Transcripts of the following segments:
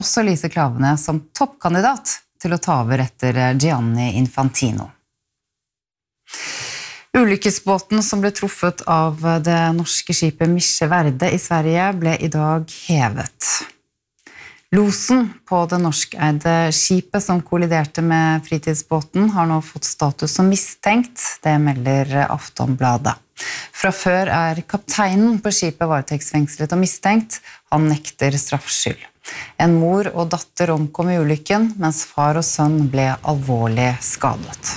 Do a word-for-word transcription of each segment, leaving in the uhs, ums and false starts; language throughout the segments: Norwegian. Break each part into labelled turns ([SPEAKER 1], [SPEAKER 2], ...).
[SPEAKER 1] også Lise Klaveness som toppkandidat til å ta over etter Gianni Infantino. Ulykkesbåten som ble truffet av det norske skipet Misje Verde i Sverige ble i dag hevet. Losen på det norskeide skipet som kolliderte med fritidsbåten har nå fått status som mistenkt, det melder Aftonbladet. Fra før er kapteinen på skipet varetektsfengslet og mistenkt, han nekter straffskyld. En mor og datter omkom i ulykken, mens far og sønn ble alvorlig skadet.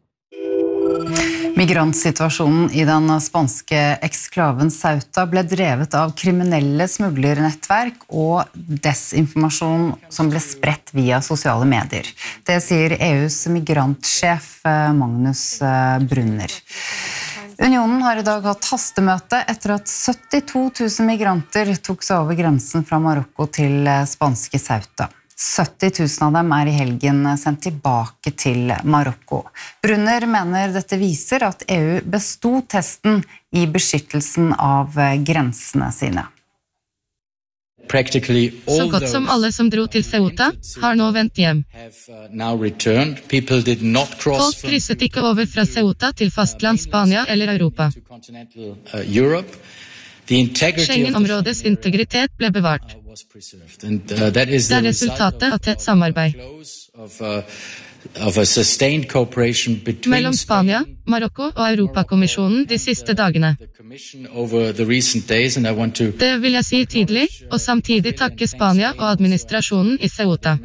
[SPEAKER 1] Migrantsituasjonen i den spanske eksklaven Ceuta ble drevet av kriminelle smuglernettverk og desinformasjon som ble spredt via sosiale medier. Det sier E U's migrantsjef Magnus Brunner. Unionen har i dag hatt hastemøte etter at syttito tusen migranter tok seg over grensen fra Marokko til spanske Ceuta. sytti tusen av dem er i helgen sendt tilbake til Marokko. Brunner mener dette viser at E U besto testen i beskyttelsen av grensene sine.
[SPEAKER 2] Så godt som alle som dro til Ceuta har nå vendt hjem. Folk krysset ikke over fra Ceuta til fastland Spania eller Europa. Schengen-områdets integritet ble bevart. Det er resultatet av tett samarbeid mellom Spania, Marokko og Europakommisjonen de siste dagene. Det vil jeg si tydelig, og samtidig takke Spania og administrasjonen i Ceuta.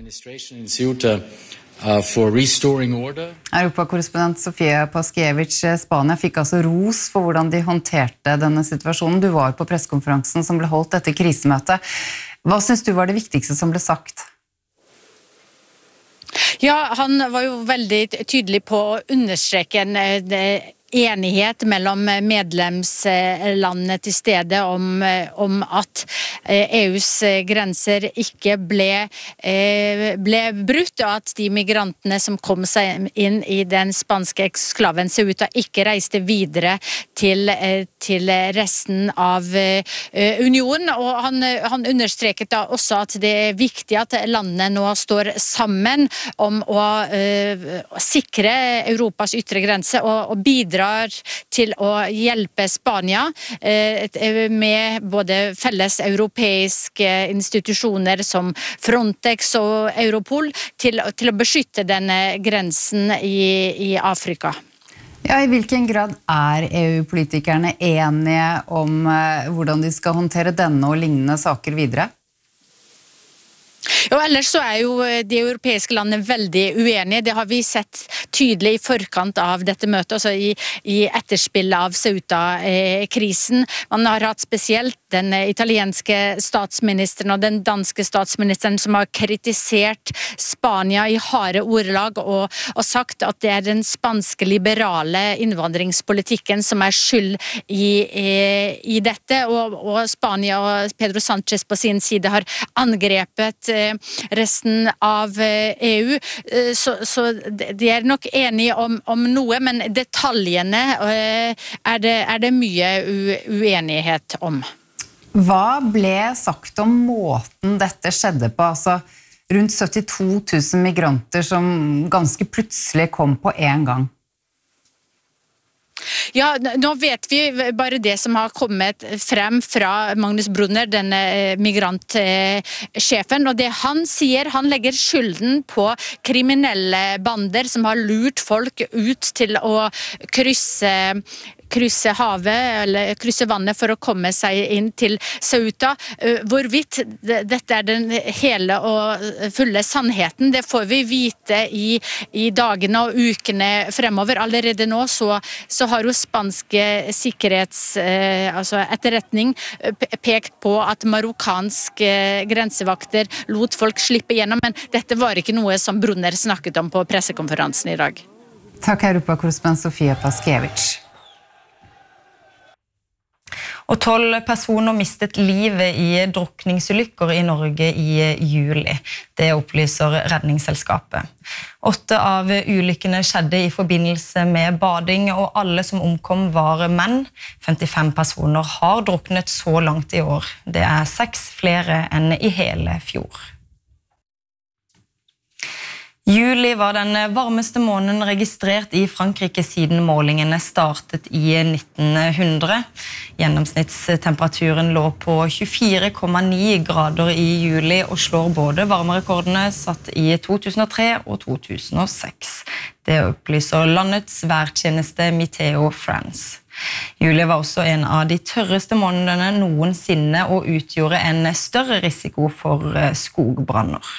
[SPEAKER 1] Uh, for restoring order. Europakorrespondent Sofia Paskiewicz, Spania fikk altså ros for hvordan de håndterte denne situasjonen. Du var på pressekonferansen som ble holdt etter krisemøtet. Hva synes du var det viktigste som ble sagt?
[SPEAKER 3] Ja, han var jo veldig tydelig på å understreke en enighet mellom medlemslandene til stede om, om at E U's grenser ikke ble, ble brutt, og at de migrantene som kom seg inn i den spanske eksklaven Ceuta ikke reiste videre til, til resten av unionen. Og han, han understreket da også at det er viktig at landene nå står sammen om å uh, sikre Europas ytre grense og, og bidra til å hjelpe Spania eh, med både felles europeiske institusjoner som Frontex og Europol til, til å beskytte denne grensen i, i Afrika.
[SPEAKER 1] Ja, i hvilken grad er E U-politikerne enige om eh, hvordan de skal håndtere denne og lignende saker videre?
[SPEAKER 3] Og ellers så er jo de europeiske landene veldig uenige. Det har vi sett tydelig i forkant av dette møtet, altså i, i etterspillet av Ceuta-krisen. Man har hatt spesielt den italienske statsministeren og den danske statsministeren som har kritisert Spania i harde ordelag og, og sagt at det er den spanske liberale innvandringspolitikken som er skyld i, i, i dette. Og, og Spania og Pedro Sánchez på sin side har angrepet resten av E U, så, så de er nok enige om, om noe, men detaljene er det, er det mye uenighet om.
[SPEAKER 1] Hva ble sagt om måten dette skjedde på? Altså rundt syttito tusen migranter som ganske plutselig kom på en gang.
[SPEAKER 3] Ja, nå vet vi bare det som har kommet frem fra Magnus Brunner, denne migrantsjefen, og det han sier, han legger skylden på kriminelle bander som har lurt folk ut til å krysse krysse havet, eller krysse vannet for å komme seg inn til Ceuta. Hvorvidt dette er den hele og fulle sannheten, det får vi vite i, i dagene og ukene fremover. Allerede nå så, så har jo spanske sikkerhets, eh, altså etterretning, pekt på at marokkanske grensevakter lot folk slippe gjennom, men dette var ikke noe som Brunner snakket om på pressekonferansen i dag.
[SPEAKER 1] Takk, Europakorrespondent Sofia Paskiewicz.
[SPEAKER 4] Og tolv personer mistet livet i drukningsulykker i Norge i juli. Det opplyser Redningsselskapet. Åtte av ulykkene skjedde i forbindelse med bading, og alle som omkom var menn. femtifem personer har druknet så langt i år. Det er seks flere enn i hele fjor. Juli var den varmeste måneden registrert i Frankrike siden målingene startet i nitten hundre. Gjennomsnittstemperaturen lå på tjuefire komma ni grader i juli og slår både varmerekordene satt i to tusen og tre og to tusen og seks. Det opplyser landets værtjeneste Meteo France. Juli var også en av de tørreste månedene noensinne og utgjorde en større risiko for skogbranner.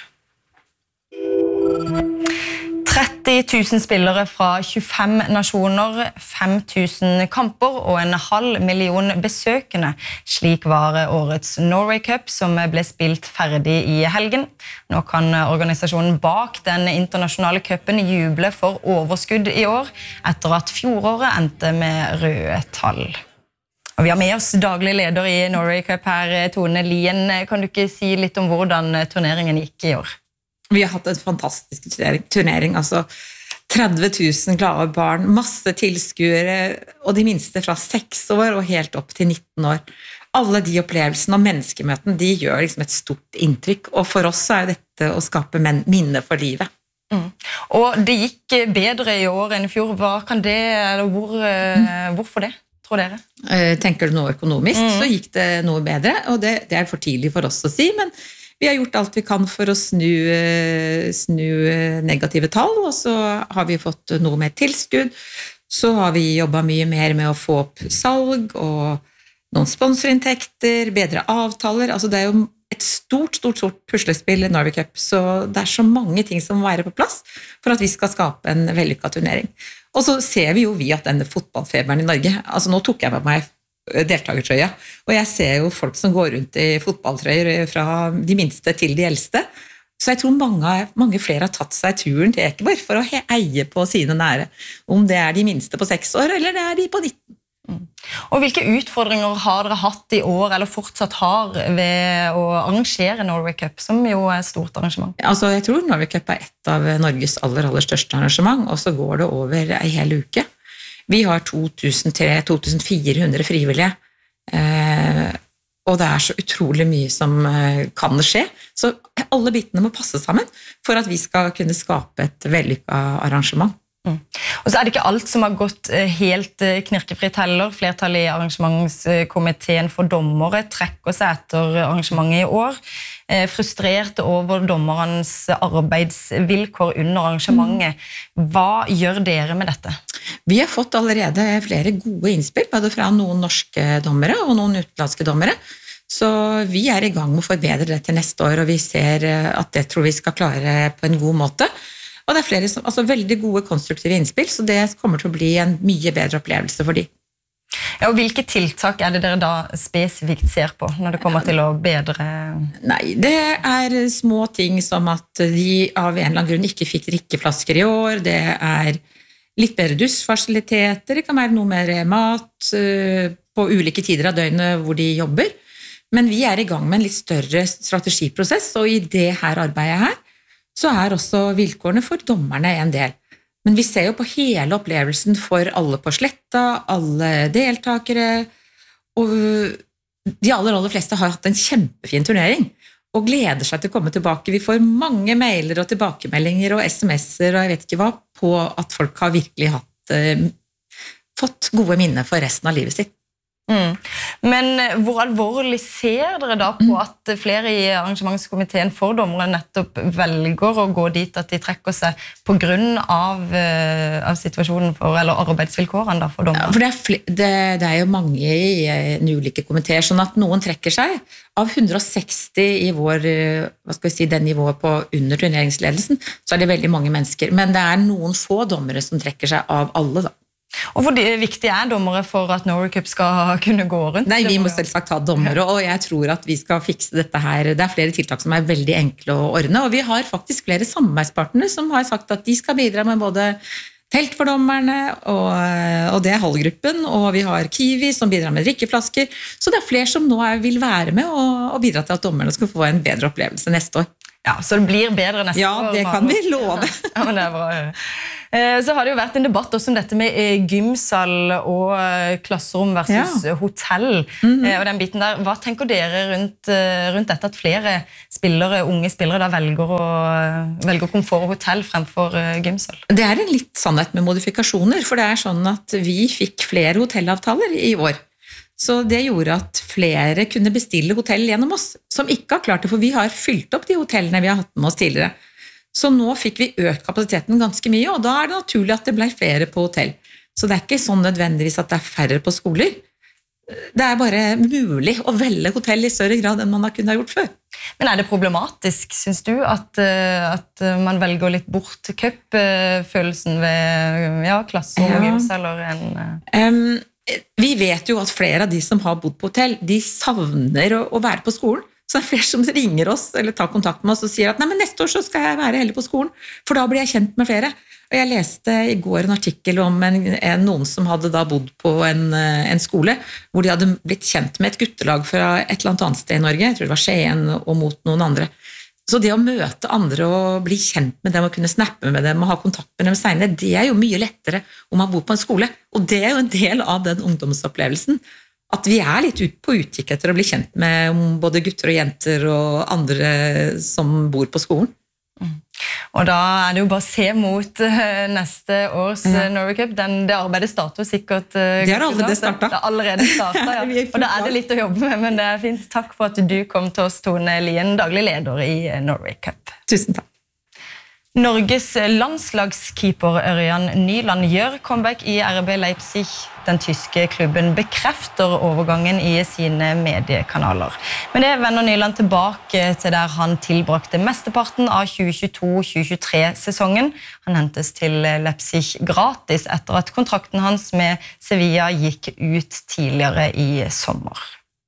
[SPEAKER 4] tretti tusen spillere fra tjuefem nasjoner, fem tusen kamper og en halv million besøkende. Slik var årets Norway Cup som ble spilt ferdig i helgen. Nå kan organisasjonen bak den internasjonale cupen juble for overskudd i år, etter at fjoråret endte med røde tall. Og vi har med oss daglig leder i Norway Cup her, Tone Lien. Kan du ikke si litt om hvordan turneringen gikk i år?
[SPEAKER 5] Vi har hatt en fantastisk turnering, altså tretti tusen glade barn, masse tilskuere, og de minste fra seks år og helt opp til nitten år. Alle de opplevelsene og menneskemøten, de gjør liksom et stort inntrykk, og for oss er dette å skape minne for livet.
[SPEAKER 4] Mm. Og det gikk bedre i år enn i fjor. Hva kan det, eller hvor, mm. hvorfor det, tror dere?
[SPEAKER 5] Tenker du noe økonomisk, mm. så gikk det noe bedre, og det, det er for tidlig for oss å si, men vi har gjort alt vi kan for å snu, snu negative tall, og så har vi fått noe mer tilskudd. Så har vi jobbet mye mer med å få opp salg og noen sponsorinntekter, bedre avtaler. Altså det er jo et stort, stort, stort puslespill i Norway Cup, så det er så mange ting som må være på plass for at vi skal skape en vellykket turnering. Og så ser vi jo vi at denne fotballfeberen i Norge, altså nå tok jeg med meg deltakertrøya, og jeg ser jo folk som går rundt i fotballtrøyer fra de minste til de eldste, så jeg tror mange, mange flere har tatt seg turen til Ekeborg for å eie på sine nære, om det er de minste på seks år, eller det er de på nitten.
[SPEAKER 4] Mm. Og hvilke utfordringer har dere hatt i år, eller fortsatt har, ved å arrangere Norway Cup, som jo er et stort arrangement?
[SPEAKER 5] Altså, jeg tror Norway Cup er et av Norges aller, aller største arrangement, og så går det over en hel uke. Vi har to tusen tre til to tusen fire hundre frivillige, eh, og det er så utrolig mye som eh, kan skje. Så alle bitene må passe sammen for at vi skal kunne skape et vellykket arrangement.
[SPEAKER 4] Mm. Og så er det ikke alt som har gått helt knirkefritt heller. Flertallet i arrangementskomiteen for dommere trekker seg etter arrangementet i år. Frustrerte over dommerens arbeidsvilkår under arrangementet. Hva gjør dere med dette?
[SPEAKER 5] Vi har fått allerede flere gode innspill, både fra noen norske dommere og noen utenlandske dommere. Så vi er i gang med å forbedre det til neste år, og vi ser at det tror vi skal klare på en god måte. Og det er flere som, altså veldig gode konstruktive innspill, så det kommer til å bli en mye bedre opplevelse for de.
[SPEAKER 4] Ja, og hvilke tiltak er det dere da spesifikt ser på når det kommer til å bedre?
[SPEAKER 5] Nei, det er små ting som at de av en eller annen grunn ikke fikk drikkeflasker i år, det er litt bedre dusjfasiliteter, det kan være noe mer mat på ulike tider av døgnet hvor de jobber, men vi er i gang med en litt større strategiprosess, og i det her arbeidet her, så er også vilkårene for dommerne en del. Men vi ser jo på hele opplevelsen for alle på sletta, alle deltakere, og de aller, aller fleste har hatt en kjempefin turnering, og gleder seg til å komme tilbake. Vi får mange mailer og tilbakemeldinger og sms'er, og jeg vet ikke hva, på at folk har virkelig hatt, eh, fått gode minner for resten av livet sitt.
[SPEAKER 4] Mm. Men hvor alvorlig ser dere da på at flere i arrangementskomiteen for dommere nettopp velger å gå dit at de trekker seg på grunn av, uh, av situasjonen for, eller arbeidsvilkårene da for dommere?
[SPEAKER 5] Ja, for det er, det, det er jo mange i uh, ulike komiteer, sånn at noen trekker seg. Av hundre og seksti i vår, uh, hva skal vi si, den nivået på under turneringsledelsen, så er det veldig mange mennesker. Men det er noen få dommere som trekker seg av alle da.
[SPEAKER 4] Og hvor viktig er dommere for at Norway Cup skal kunne gå rundt?
[SPEAKER 5] Nei, vi må selvsagt ha dommere, og jeg tror at vi skal fikse dette her. Det er flere tiltak som er veldig enkle å ordne, og vi har faktisk flere samarbeidspartnere som har sagt at de skal bidra med både telt for dommerne, og, og det er Hallgruppen, og vi har Kiwi som bidrar med drikkeflasker, så det er flere som nå er, vil være med og, og bidra til at dommerne skal få en bedre opplevelse neste år.
[SPEAKER 4] Ja, så det blir bedre neste
[SPEAKER 5] ja,
[SPEAKER 4] år?
[SPEAKER 5] Ja, det kan vi love.
[SPEAKER 4] Ja, men det er bra. Så har det jo vært en debatt også om dette med gymsal og klasserom versus ja. hotell. Mm-hmm. Og den biten der, hva tenker dere rundt, rundt dette at flere spillere, unge spillere da velger, å, velger komfort og hotell fremfor gymsal?
[SPEAKER 5] Det er en litt sannhet med modifikasjoner, for det er sånn at vi fikk flere hotellavtaler i år. Så det gjorde at flere kunne bestille hotell gjennom oss, som ikke har klart det, for vi har fylt opp de hotellene vi har hatt med oss tidligere. Så nå fikk vi økt kapasiteten ganske mye, og da er det naturlig at det ble flere på hotell. Så det er ikke sånn nødvendigvis at det er færre på skoler. Det er bare mulig å velge hotell i større grad enn man har kunnet ha gjort før.
[SPEAKER 4] Men er det problematisk, synes du, at, at man velger litt bort cup-følelsen ved ja, klasser og gymsaler enn...
[SPEAKER 5] Um, vi vet jo at flere av de som har bodd på hotell, de savner å, å være på skolen. Så det er flere som ringer oss eller tar kontakt med oss og sier at nei, men neste år så skal jeg være heller på skolen, for da blir jeg kjent med flere. Og jeg leste i går en artikkel om en, en, noen som hadde da bodd på en, en skole, hvor de hadde blitt kjent med et guttelag fra et eller annet sted i Norge, jeg tror det var Skien og mot noen andre. Så det å møte andre og bli kjent med dem og kunne snappe med dem og ha kontakt med dem senere, det er jo mye lettere om man bor på en skole. Og det er jo en del av den ungdomsopplevelsen. At vi er litt ut på utkikk etter å bli kjent med både gutter og jenter og andre som bor på skolen.
[SPEAKER 4] Mm. Og da er det jo bare å se mot neste års ja. Norway Cup. Den, det arbeidet starter sikkert.
[SPEAKER 5] Det har allerede startet.
[SPEAKER 4] Det har allerede startet, ja. Og da er det litt å jobbe med, men det er fint. Takk for at du kom til oss, Tone Lien, daglig leder i Norway Cup.
[SPEAKER 5] Tusen takk.
[SPEAKER 4] Norges landslagskeeper Ørjan Nyland gjør comeback i R B Leipzig. Den tyske klubben bekrefter overgangen i sine mediekanaler. Men det vender Nyland tilbake til der han tilbrakte mesteparten av tjue tjueto tjue tjuetre-sesongen. Han hentes til Leipzig gratis etter at kontrakten hans med Sevilla gikk ut tidligere i sommer.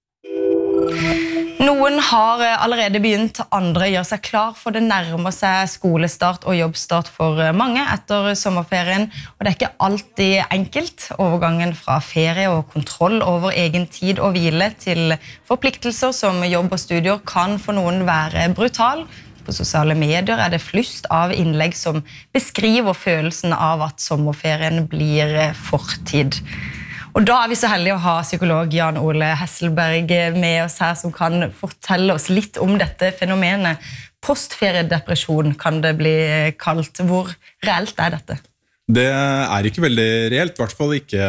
[SPEAKER 4] Noen har allerede begynt, andre gjør seg klar for det nærmer seg skolestart og jobbstart for mange etter sommerferien. Og det er ikke alltid enkelt. Overgangen fra ferie og kontroll over egen tid og hvile til forpliktelser som jobb og studier kan for noen være brutal. På sosiale medier er det flust av innlegg som beskriver følelsen av at sommerferien blir fortid. Og da er vi så heldige å ha psykolog Jan Ole Hesselberg med oss her, som kan fortelle oss litt om dette fenomenet. Postferiedepresjon kan det bli kalt. Hvor reelt er dette?
[SPEAKER 6] Det er ikke veldig reelt, i hvert fall ikke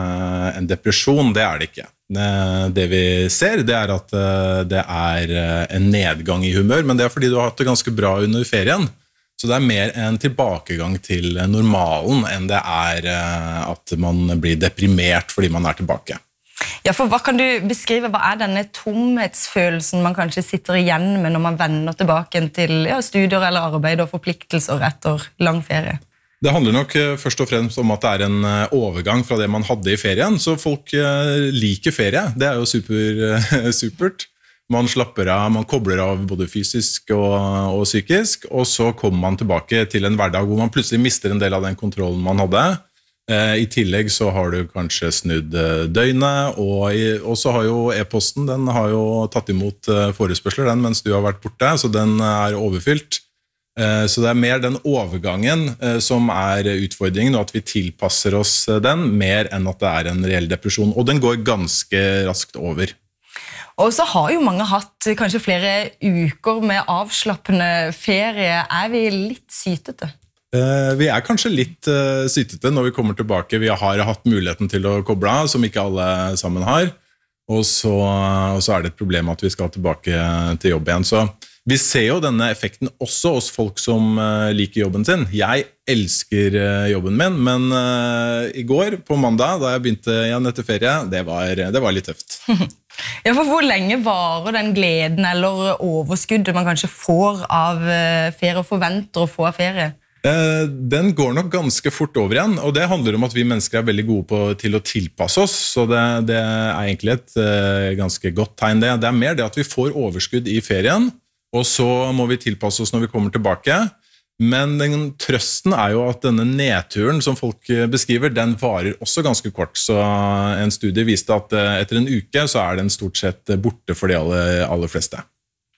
[SPEAKER 6] en depresjon, det er det ikke. Det vi ser, det er at det er en nedgang i humør, men det er fordi du har hatt det ganske bra under ferien. Så det er mer en tilbakegang til normalen enn det er at man blir deprimert fordi man er tilbake.
[SPEAKER 4] Ja, for hva kan du beskrive? Hva er denne tomhetsfølelsen man kanskje sitter igjen med når man vender tilbake til ja, studier eller arbeid og forpliktelser etter lang ferie?
[SPEAKER 6] Det handler nok først og fremst om at det er en overgang fra det man hadde i ferien, så folk liker ferie. Det er jo super, supert. Man slapper av, man kobler av både fysisk og, og psykisk, og så kommer man tilbake til en hverdag hvor man plutselig mister en del av den kontrollen man hadde. Eh, I tillegg så har du kanskje snudd døgnet, og, i, og så har jo e-posten, den har jo tatt imot forespørsler den mens du har vært borte, så den er overfylt. Eh, så det er mer den overgangen eh, som er utfordringen, og at vi tilpasser oss den, mer enn at det er en reell depresjon, og den går ganske raskt over.
[SPEAKER 4] Og så har jo mange hatt kanskje flere uker med avslappende ferie. Er vi litt sytete?
[SPEAKER 6] Eh, vi er kanskje litt uh, sytete når vi kommer tilbake. Vi har hatt muligheten til å koble av, som ikke alle sammen har. Og så, og så er det et problem at vi skal tilbake til jobb igjen. Så vi ser jo denne effekten også hos folk som uh, liker jobben sin. Jeg elsker uh, jobben min, men uh, i går på mandag, da jeg begynte igjen etter ferie, det var, det var litt tøft.
[SPEAKER 4] Ja, for hvor lenge varer den gleden eller overskuddet man kanskje får av ferie og forventer å få av ferie?
[SPEAKER 6] Den går nok ganske fort over igjen, og det handler om at vi mennesker er veldig gode på, til å tilpasse oss, så det, det er egentlig et uh, ganske godt tegn det. Det er mer det at vi får overskudd i ferien, og så må vi tilpasse oss når vi kommer tilbake. Men den trøsten er jo at denne nedturen som folk beskriver, den varer også ganske kort. Så en studie viste at etter en uke så er den stort sett borte for de aller, aller fleste.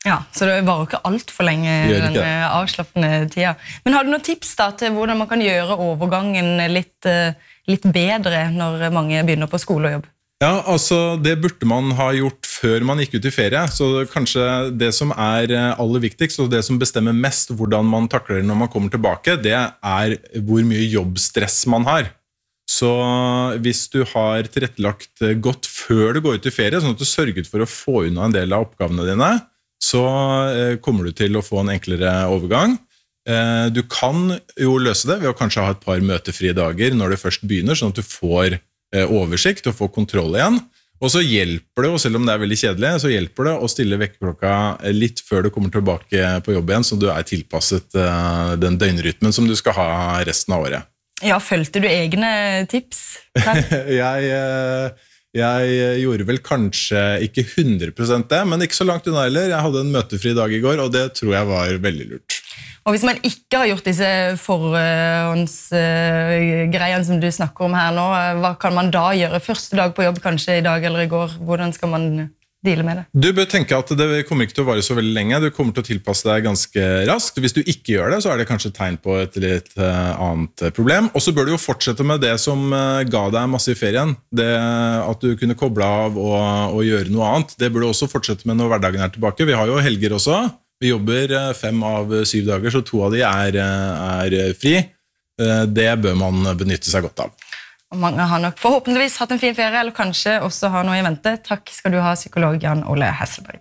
[SPEAKER 4] Ja, så det varer ikke alt for lenge
[SPEAKER 6] Gjør ikke
[SPEAKER 4] den
[SPEAKER 6] det.
[SPEAKER 4] eh, avslappende tida. Men har du noen tips da til hvordan man kan gjøre overgangen litt, eh, litt bedre når mange begynner på skole og jobb?
[SPEAKER 6] Ja, altså det burde man ha gjort før man gikk ut i ferie, så kanskje det som er aller viktigst, og det som bestemmer mest hvordan man takler det når man kommer tilbake, det er hvor mye jobbstress man har. Så hvis du har tilrettelagt godt før du går ut i ferie, sånn at du sørget for å få unna en del av oppgavene dine, så kommer du til å få en enklere overgang. Du kan jo løse det ved å kanskje ha et par møtefrie dager når du først begynner, sånn at du får oversikt og får kontroll igjen. Og så hjelper det, og selv om det er veldig kjedelig, så hjelper det å stille vekkerklokka litt før du kommer tilbake på jobb igjen, så du er tilpasset den døgnrytmen som du skal ha resten av året.
[SPEAKER 4] Ja, følte du egne tips?
[SPEAKER 6] jeg, jeg gjorde vel kanskje ikke hundre prosent det, men ikke så langt unna heller. Jeg hadde en møtefri dag i går, og det tror jeg var veldig lurt.
[SPEAKER 4] Og hvis man ikke har gjort disse forhåndsgreiene som du snakker om her nå, hva kan man da gjøre? Første dag på jobb, kanskje i dag eller i går? Hvordan skal man deale med det?
[SPEAKER 6] Du bør tenke at det kommer ikke til å vare så veldig lenge. Du kommer til å tilpasse deg ganske raskt. Hvis du ikke gjør det, så er det kanskje et tegn på et litt annet problem. Og så bør du jo fortsette med det som ga deg masse i ferien. Det at du kunne koble av og, og gjøre noe annet. Det bør du også fortsette med når hverdagen er tilbake. Vi har jo helger også. Vi jobber fem av syv dager, så to av de er, er fri. Det bør man benytte seg godt av.
[SPEAKER 4] Og mange har nok forhåpentligvis hatt en fin ferie, eller kanskje også har noe i vente. Takk skal du ha, psykolog Jan Ole Hesselberg.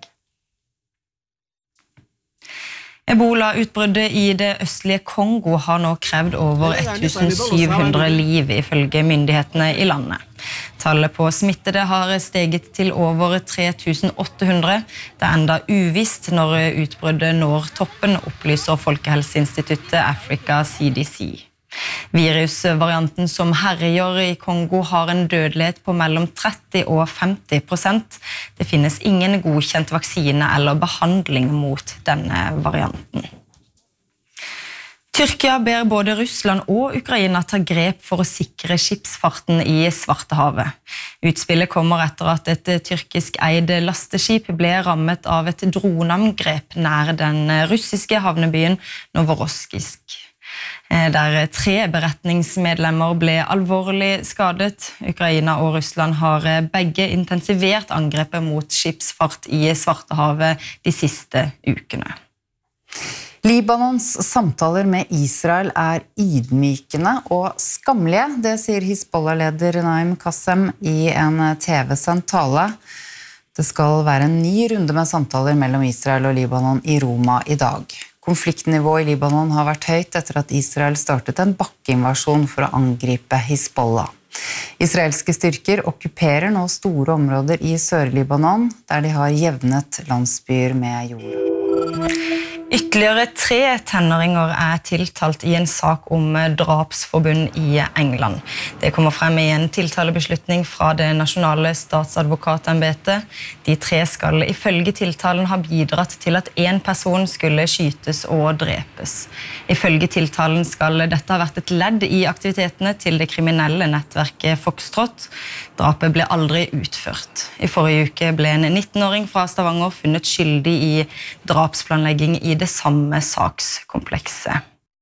[SPEAKER 4] Ebola-utbruddet i det østlige Kongo har nå krevd over tusen syv hundre liv ifølge myndighetene i landet. Tallet på smittede har steget til over tre tusen åtte hundre. Det er enda uvisst når utbruddet når toppen, opplyser Folkehelseinstituttet Africa C D C. Virusvarianten som herjer i Kongo har en dødelighet på mellom tretti og femti prosent. Det finnes ingen godkjent vaksine eller behandling mot denne varianten. Tyrkia ber både Russland og Ukraina ta grep for å sikre skipsfarten i Svartehavet. Utspillet kommer etter at et tyrkisk eid lasteskip ble rammet av et droneangrep nær den russiske havnebyen Novorossijsk, der tre beretningsmedlemmer ble alvorlig skadet. Ukraina og Russland har begge intensivert angrepet mot skipsfart i Svartehavet de siste ukene.
[SPEAKER 1] Libanons samtaler med Israel er ydmykende og skamlige, det sier Hizbollah-leder Naim Qassem i en tv-sendt tale. Det skal være en ny runde med samtaler mellom Israel og Libanon i Roma i dag. Konfliktnivået i Libanon har vært høyt etter at Israel startet en bakkeinvasjon for å angripe Hizbollah. Israelske styrker okkuperer nå store områder i Sør-Libanon, der de har jevnet landsbyer med jord.
[SPEAKER 4] Ytterligere tre tenåringer er tiltalt i en sak om drapsforbund i England. Det kommer frem i en tiltalebeslutning fra det nasjonale statsadvokatembetet. De tre skal ifølge tiltalen ha bidratt til at en person skulle skytes og drepes. Ifølge tiltalen skal dette ha vært et ledd i aktivitetene til det kriminelle nettverket Foxtrot. Drapet ble aldri utført. I forrige uke ble en nittenåring fra Stavanger funnet skyldig i drapsplanlegging i det samme sakskomplekset.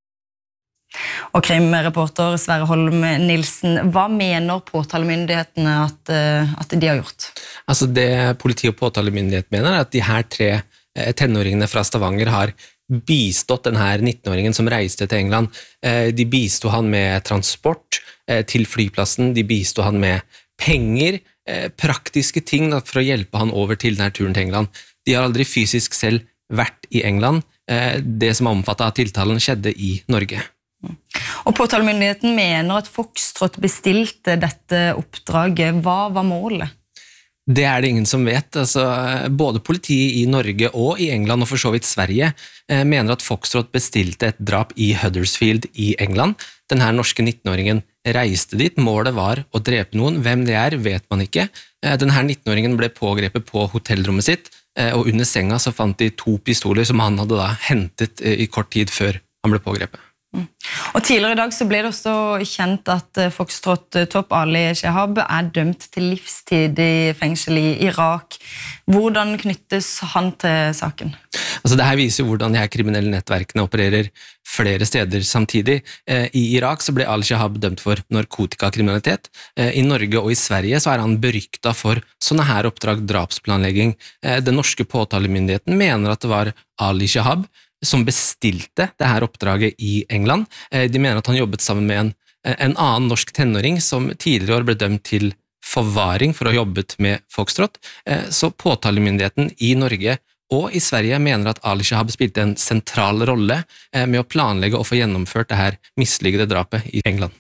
[SPEAKER 4] Og krimreporter Sverre Holm Nilsen, hva mener påtalemyndighetene at, at de har gjort?
[SPEAKER 7] Altså det politi- og påtalemyndighet mener er at de her tre tenåringene fra Stavanger har bistått denne nittenåringen som reiste til England. De bistod han med transport til flyplassen, de bistod han med penger, praktiske ting for å hjelpe han over til denne turen til England. De har aldri fysisk selv vært i England. Det som er omfattet av tiltalen skjedde i Norge.
[SPEAKER 4] Og påtalemyndigheten mener at Foxtrot bestilte dette oppdraget. Hva var målet?
[SPEAKER 7] Det er det ingen som vet. Altså, både politiet i Norge og i England, og for så vidt Sverige, mener at Foxtrot bestilte et drap i Huddersfield i England. Denne norske nittenåringen reiste dit. Målet var å drepe noen. Hvem det er, vet man ikke. Denne nittenåringen ble pågrepet på hotellrommet sitt, og under senga så fant de to pistoler som han hadde da hentet i kort tid før han ble pågrepet.
[SPEAKER 4] Mm. Og tidligere i dag så ble det også kjent at Foxtrot-topp Ali Shehab er dømt til livstid i fengsel i Irak. Hvordan knyttes han til saken?
[SPEAKER 7] Altså, det her viser jo hvordan de her kriminelle nettverkene opererer flere steder samtidig. I Irak så ble Ali Shehab dømt for narkotikakriminalitet. I Norge og i Sverige så er han berykta for sånne her oppdrag, drapsplanlegging. Den norske påtalemyndigheten mener at det var Ali Shehab som bestilte det her oppdraget i England. De mener at han jobbet sammen med en, en annen norsk tenåring som tidligere år ble dømt til forvaring for å ha jobbet med Foxtrot. Så påtalemyndigheten i Norge og i Sverige mener at Ali Shehab spilte en sentral rolle med å planlegge og få gjennomført det her mislykkede drapet i England.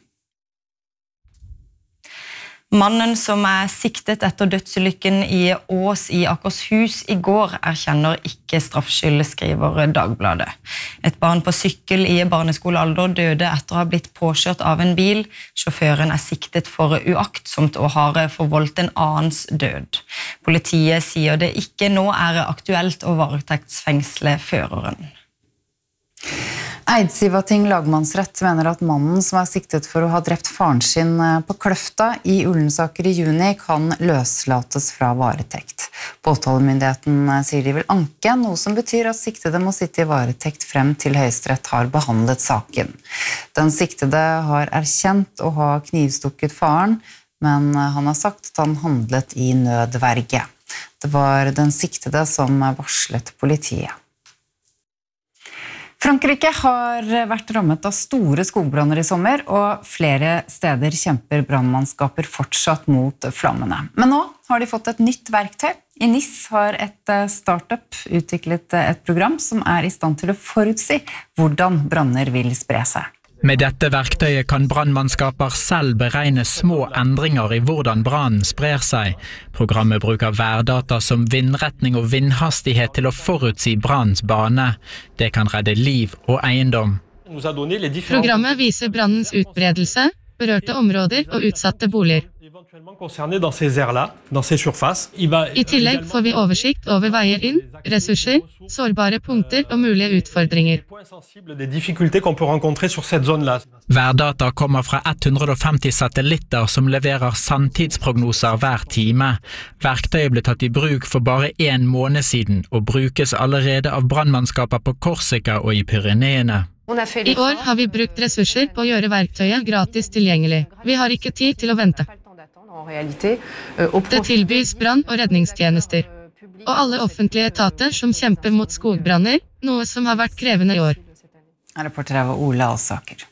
[SPEAKER 4] Mannen som er siktet etter dødsulykken i Ås i Akershus i går erkjenner ikke straffskyld, skriver Dagbladet. Et barn på sykkel i barneskolealder døde etter å ha blitt påkjørt av en bil. Sjåføren er siktet for uaktsomt og har forvoldt en annens død. Politiet sier det ikke nå er aktuelt å varetektsfengsle føreren.
[SPEAKER 1] Eidsivating lagmannsrett mener at mannen som er siktet for å ha drept faren sin på Kløfta i Ullensaker i juni kan løslates fra varetekt. Påtalemyndigheten sier de vil anke, noe som betyr at siktede må sitte i varetekt frem til Høyesterett har behandlet saken. Den siktede har erkjent å ha knivstukket faren, men han har sagt at han handlet i nødverge. Det var den siktede som varslet politiet. Frankrike har vært rammet av store skogbranner i sommer, og flere steder kjemper brannmannskaper fortsatt mot flammene. Men nå har de fått et nytt verktøy. I Nice har et startup utviklet et program som er i stand til å forutsi hvordan branner vil spre seg.
[SPEAKER 8] Med dette verktøyet kan brannmannskaper selv beregne små endringer i hvordan brannen sprer seg. Programmet bruker værdata som vindretning og vindhastighet til å forutsi brannens bane. Det kan redde liv og eiendom.
[SPEAKER 2] Programmet viser brannens utbredelse, berørte områder og utsatte boliger. I tillegg får vi oversikt over veier inn, ressurser, sårbare punkter og mulige utfordringer.
[SPEAKER 8] Værdata kommer fra hundre og femti satellitter som leverer sanntidsprognoser hver time. Verktøyet ble tatt i bruk for bare en måned siden og brukes allerede av brannmannskaper på Korsika og i Pyreneene.
[SPEAKER 2] I år har vi brukt ressurser på å gjøre verktøyet gratis tilgjengelig. Vi har ikke tid til å vente. Det tilbys brann- og redningstjenester. Og alle offentlige etater som kjemper mot skogbranner, noe som har vært krevende i år.
[SPEAKER 1] Reporter var Ole Alsaker.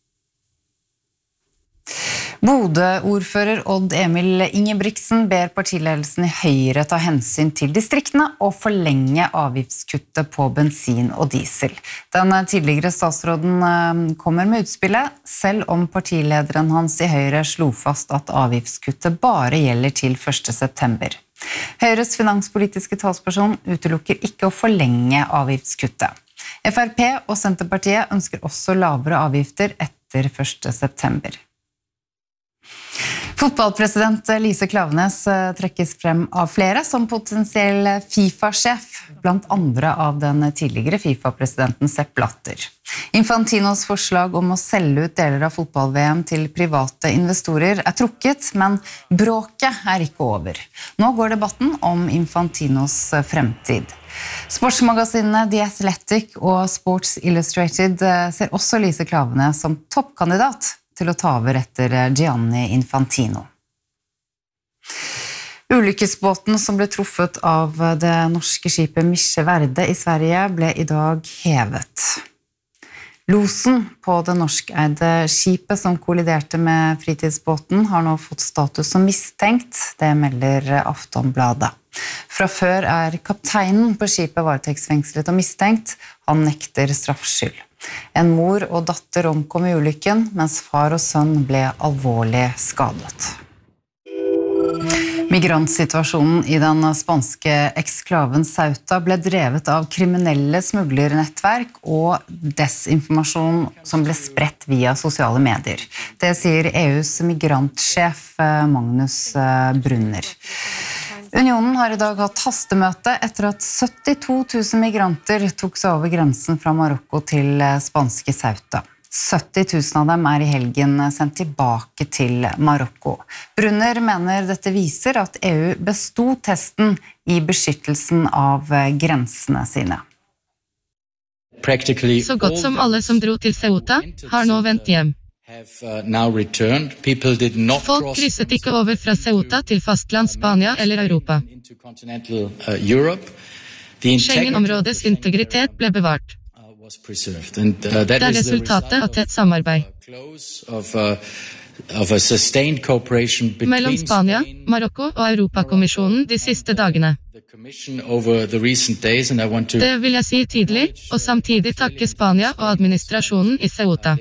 [SPEAKER 1] Bodø-ordfører Odd Emil Ingebrigtsen ber partiledelsen i Høyre ta hensyn til distriktene og forlenge avgiftskuttet på bensin og diesel. Den tidligere statsråden kommer med utspillet, selv om partilederen hans i Høyre slo fast at avgiftskuttet bare gjelder til første september. Høyres finanspolitiske talsperson utelukker ikke å forlenge avgiftskuttet. F R P og Senterpartiet ønsker også lavere avgifter etter første september. Fotballpresident Lise Klaveness trekkes frem av flere som potensiell FIFA-sjef, blant andre av den tidligere FIFA-presidenten Sepp Blatter. Infantinos forslag om å selge ut deler av fotball-V M til private investorer er trukket, men bråket er ikke over. Nå går debatten om Infantinos fremtid. Sportsmagasinene The Athletic og Sports Illustrated ser også Lise Klaveness som toppkandidat til å ta over etter Gianni Infantino. Ulykkesbåten som ble truffet av det norske skipet Mische Verde i Sverige ble i dag hevet. Losen på det norskeide skipet som kolliderte med fritidsbåten har nå fått status som mistenkt, det melder Aftonbladet. Fra før er kapteinen på skipet varetektsfengslet og mistenkt, han nekter straffskyld. En mor og datter omkom i ulykken, mens far og sønn ble alvorlig skadet. Migrantsituasjonen i den spanske eksklaven Ceuta ble drevet av kriminelle smuglernettverk og desinformasjon som ble spredt via sosiale medier. Det sier E U's migrantsjef Magnus Brunner. Unionen har i dag hatt hastemøte etter at syttito tusen migranter tok seg over grensen fra Marokko til spanske Ceuta. sytti tusen av dem er i helgen sendt tilbake til Marokko. Brunner mener dette viser at E U bestod testen i beskyttelsen av grensene sine.
[SPEAKER 2] Så godt som alle som dro til Ceuta har nå vendt hjem. Folk krysset ikke over fra Ceuta til fastland Spania eller Europa. Schengen-områdets integritet ble bevart. Det er resultatet av tett samarbeid mellom Spania, Marokko og Europakommisjonen de siste dagene. Det vil jeg si tidlig, og samtidig takke Spania og administrasjonen i Ceuta.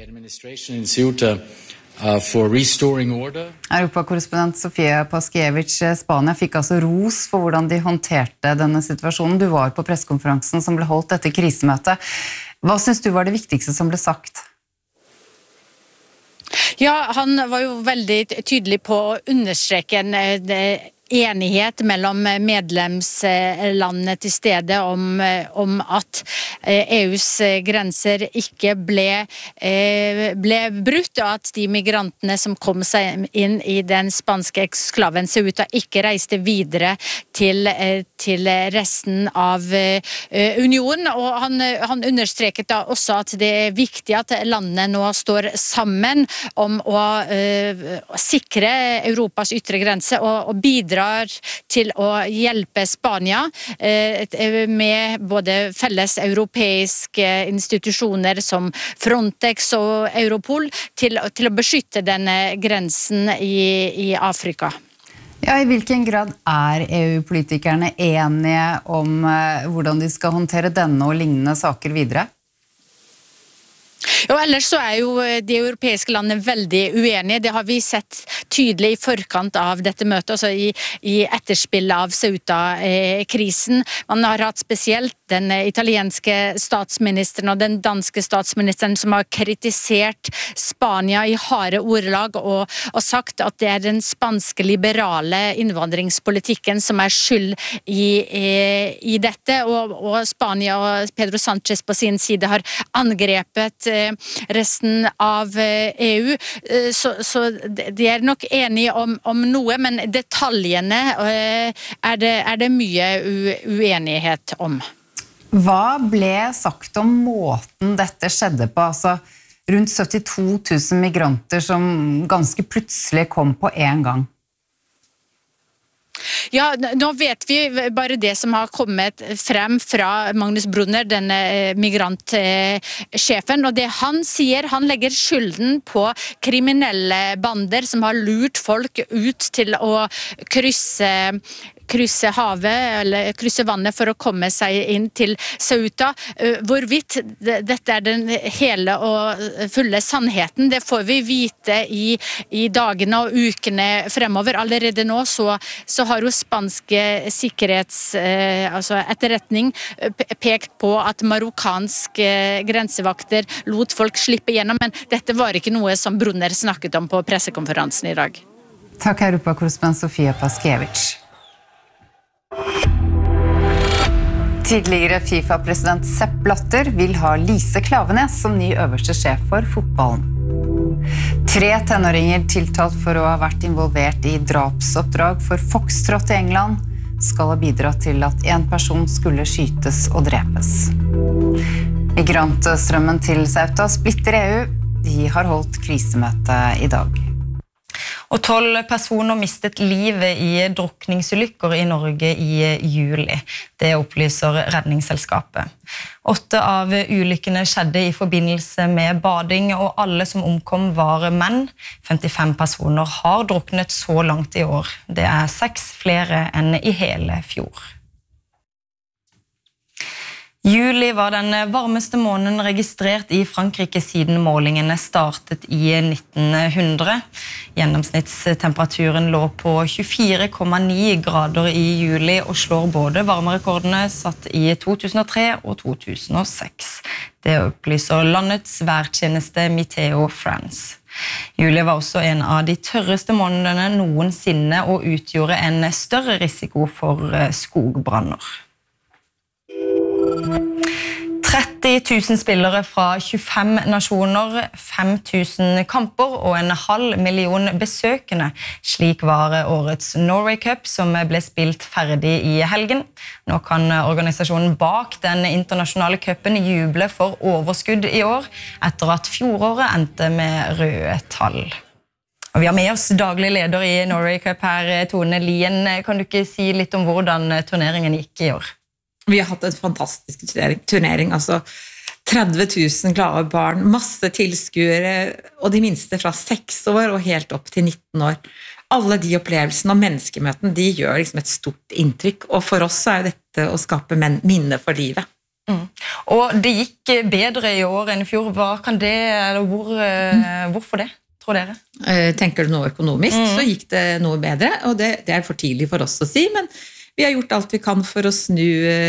[SPEAKER 1] Europakorrespondent Sofia Paskiewicz, Spania fikk altså ros for hvordan de håndterte denne situasjonen. Du var på pressekonferansen som ble holdt etter krisemøtet. Hva synes du var det viktigste som ble sagt?
[SPEAKER 3] Ja, han var jo veldig tydelig på å understreke en enighet mellom medlemslandene til stede om, om at E U's grenser ikke ble, ble brutt, og at de migrantene som kom seg inn i den spanske eksklaven Ceuta ikke reiste videre til, til resten av unionen. Og han, han understreket da også at det er viktig at landene nå står sammen om å uh, sikre Europas ytre grense og, og bidrar til å hjelpe Spania uh, med både felles europeiske institusjoner som Frontex og Europol til, til å beskytte denne grensen i, i Afrika.
[SPEAKER 1] Ja, i hvilken grad er E U-politikerne enige om uh, hvordan de skal håndtere denne og lignende saker videre?
[SPEAKER 3] Og ellers så er jo de europeiske landene veldig uenige. Det har vi sett tydelig i forkant av dette møtet, altså i, i etterspillet av Ceuta-krisen. Man har hatt spesielt den italienske statsministeren og den danske statsministeren som har kritisert Spania i harde ordelag og, og sagt at det er den spanske liberale innvandringspolitikken som er skyld i, i, i dette. Og, og Spania og Pedro Sánchez på sin side har angrepet resten av E U, så, så de er nok enige om, om noe, men detaljene er det, er det mye uenighet om.
[SPEAKER 1] Hva ble sagt om måten dette skjedde på? Altså, rundt syttito tusen migranter som ganske plutselig kom på en gang.
[SPEAKER 3] Ja, nå vet vi bare det som har kommet frem fra Magnus Brunner, denne migrantsjefen, og det han sier, han legger skylden på kriminelle bander som har lurt folk ut til å krysse krysse havet, eller krysse vannet for å komme seg inn til Ceuta. Hvorvidt dette er den hele og fulle sannheten, det får vi vite i, i dagene og ukene fremover. Allerede nå så, så har jo spanske sikkerhets, altså etterretning, pekt på at marokkanske grensevakter lot folk slippe gjennom, men dette var ikke noe som Brunner snakket om på pressekonferansen i dag.
[SPEAKER 1] Takk, Europakorrespondent Sofia Paskiewicz. Tidligere FIFA-president Sepp Blatter vil ha Lise Klaveness som ny øverste sjef for fotballen. Tre tenåringer tiltalt for å ha vært involvert i drapsoppdrag for Foxtrot i England skal ha bidratt til at en person skulle skytes og drepes. Migrantstrømmen til Ceuta splitter E U. De har holdt krisemøte i dag.
[SPEAKER 4] Og tolv personer mistet livet i drukningsulykker i Norge i juli. Det opplyser Redningsselskapet. Åtte av ulykkene skjedde i forbindelse med bading, og alle som omkom var menn. femtifem personer har druknet så langt i år. Det er seks flere enn i hele fjor. Juli var den varmeste måneden registrert i Frankrike siden målingene startet i nitten hundre. Gjennomsnittstemperaturen lå på tjuefire komma ni grader i juli og slår både varmerekordene satt i to tusen og tre og to tusen og seks. Det opplyser landets værtjeneste Meteo France. Juli var også en av de tørreste månedene noensinne og utgjorde en større risiko for skogbranner. tretten tretti tusen spillere fra tjuefem nasjoner, fem tusen kamper og en halv million besøkende. Slik var årets Norway Cup som ble spilt ferdig i helgen. Nå kan organisasjonen bak den internasjonale cupen juble for overskudd i år, etter at fjoråret endte med røde tall. Og vi har med oss daglig leder i Norway Cup her, Tone Lien. Kan du ikke si litt om hvordan turneringen gikk i år?
[SPEAKER 5] Vi har hatt en fantastisk turnering, altså tretti tusen glade barn, masse tilskuere, og de minste fra seks år og helt opp til nitten år. Alle de opplevelsene og menneskemøtene, de gjør liksom et stort inntrykk, og for oss er dette å skape minne for livet.
[SPEAKER 4] Mm. Og det gikk bedre i år enn i fjor. Hva kan det, eller hvor, mm. hvorfor det, tror dere?
[SPEAKER 5] Tenker du noe økonomisk, mm. så gikk det noe bedre, og det, det er for tidlig for oss å si, men vi har gjort alt vi kan for å snu,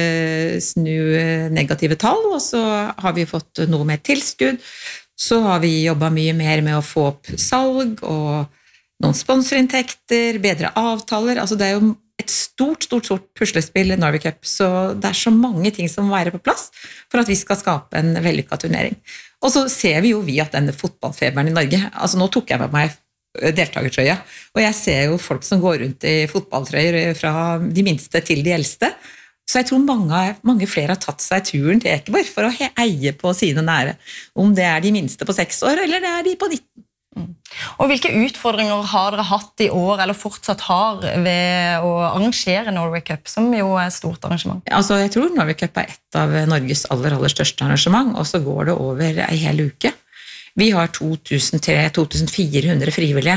[SPEAKER 5] snu negative tall, og så har vi fått noe mer tilskudd. Så har vi jobbet mye mer med å få opp salg og noen sponsorinntekter, bedre avtaler. Altså det er jo et stort, stort, stort puslespill i Norway Cup, så det er så mange ting som må være på plass for at vi skal skape en vellykket turnering. Og så ser vi jo vi at denne fotballfeberen i Norge, altså nå tok jeg med meg deltagertrøya, og jeg ser jo folk som går rundt i fotballtrøyer fra de minste til de eldste, så jeg tror mange, mange flere har tatt seg turen til Ekeborg for å eie på sine nære, om det er de minste på seks år, eller det er de på nitten.
[SPEAKER 4] Mm. Og hvilke utfordringer har dere hatt i år, eller fortsatt har, ved å arrangere Norway Cup, som jo er et stort arrangement?
[SPEAKER 5] Altså, jeg tror Norway Cup er et av Norges aller, aller største arrangement, og så går det over en hel uke. Vi har to tusen tre til to tusen fire hundre frivillige,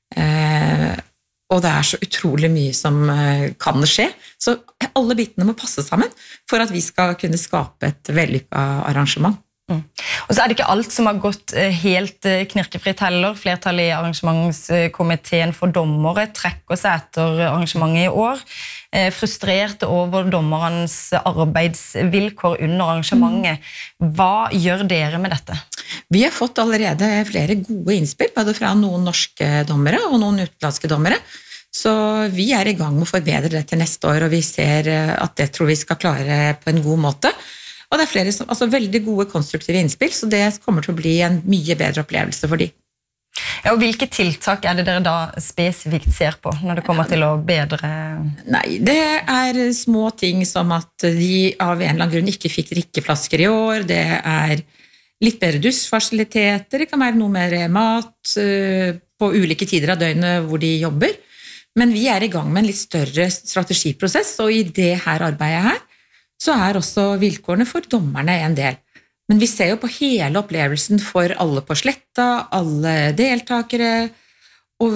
[SPEAKER 5] eh, og det er så utrolig mye som eh, kan skje. Så alle bitene må passe sammen for at vi skal kunne skape et vellykket arrangement.
[SPEAKER 4] Mm. Og så er det ikke alt som har gått helt knirkefritt heller. Flertallet i arrangementskomiteen for dommere trekker seg etter arrangementet i år. Frustrerte over dommerens arbeidsvilkår under arrangementet. Hva gjør dere med dette?
[SPEAKER 5] Vi har fått allerede flere gode innspill, både fra noen norske dommere og noen utenlandske dommere. Så vi er i gang med å forbedre det til neste år, og vi ser at det tror vi skal klare på en god måte. Og det er flere som, altså veldig gode konstruktive innspill, så det kommer til å bli en mye bedre opplevelse for de.
[SPEAKER 4] Ja, og hvilke tiltak er det dere da spesifikt ser på når det kommer til å bedre?
[SPEAKER 5] Nei, det er små ting som at de av en eller annen grunn ikke fikk drikkeflasker i år, det er litt bedre dusjfasiliteter, det kan være noe mer mat på ulike tider av døgnet hvor de jobber, men vi er i gang med en litt større strategiprosess, og i det her arbeidet her, så er også vilkårene for dommerne en del. Men vi ser jo på hele opplevelsen for alle på sletta, alle deltakere, og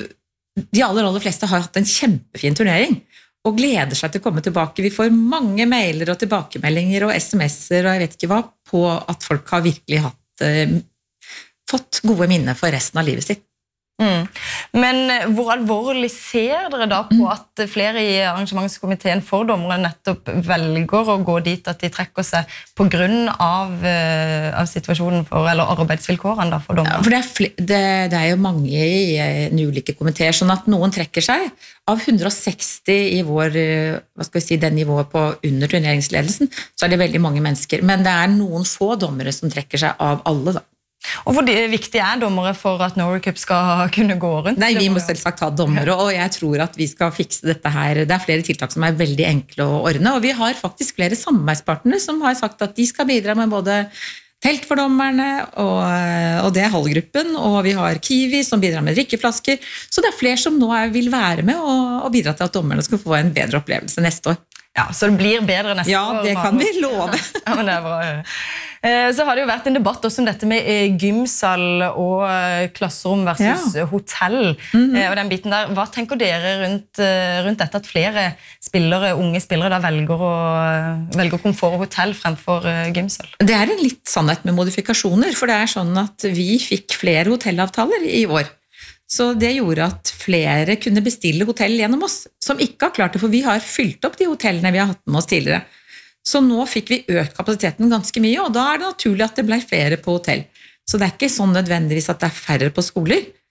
[SPEAKER 5] de aller, aller fleste har hatt en kjempefin turnering, og gleder seg til å komme tilbake. Vi får mange mailer og tilbakemeldinger og sms'er, og jeg vet ikke hva, på at folk har virkelig hatt, eh, fått gode minner for resten av livet sitt.
[SPEAKER 4] Mm. Men hvor alvorlig ser dere da på at flere i arrangementskomiteen for dommere nettopp velger å gå dit at de trekker seg på grunn av, uh, av situasjonen for, eller arbeidsvilkårene da for dommere?
[SPEAKER 5] Ja, for det er, det, det er jo mange i uh, ulike komiteer, sånn at noen trekker seg. Av hundre og seksti i vår, uh, hva skal vi si, den nivået på under turneringsledelsen, så er det veldig mange mennesker. Men det er noen få dommere som trekker seg av alle da.
[SPEAKER 4] Og hvor viktig er dommere for at Norway Cup skal kunne gå rundt?
[SPEAKER 5] Nei, vi må selvsagt ha dommere, og jeg tror at vi skal fikse dette her. Det er flere tiltak som er veldig enkle å ordne, og vi har faktisk flere samarbeidspartnere som har sagt at de skal bidra med både telt for dommerne, og, og det er Hall-gruppen, og vi har Kiwi som bidrar med drikkeflasker, så det er flere som nå er, vil være med og, og bidra til at dommerne skal få en bedre opplevelse neste år.
[SPEAKER 4] Ja, så det blir bedre neste
[SPEAKER 5] ja,
[SPEAKER 4] år.
[SPEAKER 5] Ja, det kan vi love.
[SPEAKER 4] Ja, men det er bra. Så har det jo vært en debatt også om dette med gymsal og klasserom versus ja. hotell. Mm-hmm. Og den biten der. Hva tenker dere rundt, rundt dette at flere spillere, unge spillere da velger, å, velger komfort og hotell fremfor gymsal?
[SPEAKER 5] Det er en litt sannhet med modifikasjoner, for det er sånn at vi fikk flere hotellavtaler i år. Så det gjorde at flere kunne bestille hotell gjennom oss, som ikke har klart det, for vi har fylt opp de hotellene vi har hatt med oss tidligere. Så nå fikk vi økt kapasiteten ganske mye, og da er det naturlig at det ble flere på hotell. Så det er ikke sånn nødvendigvis at det er færre på skoler.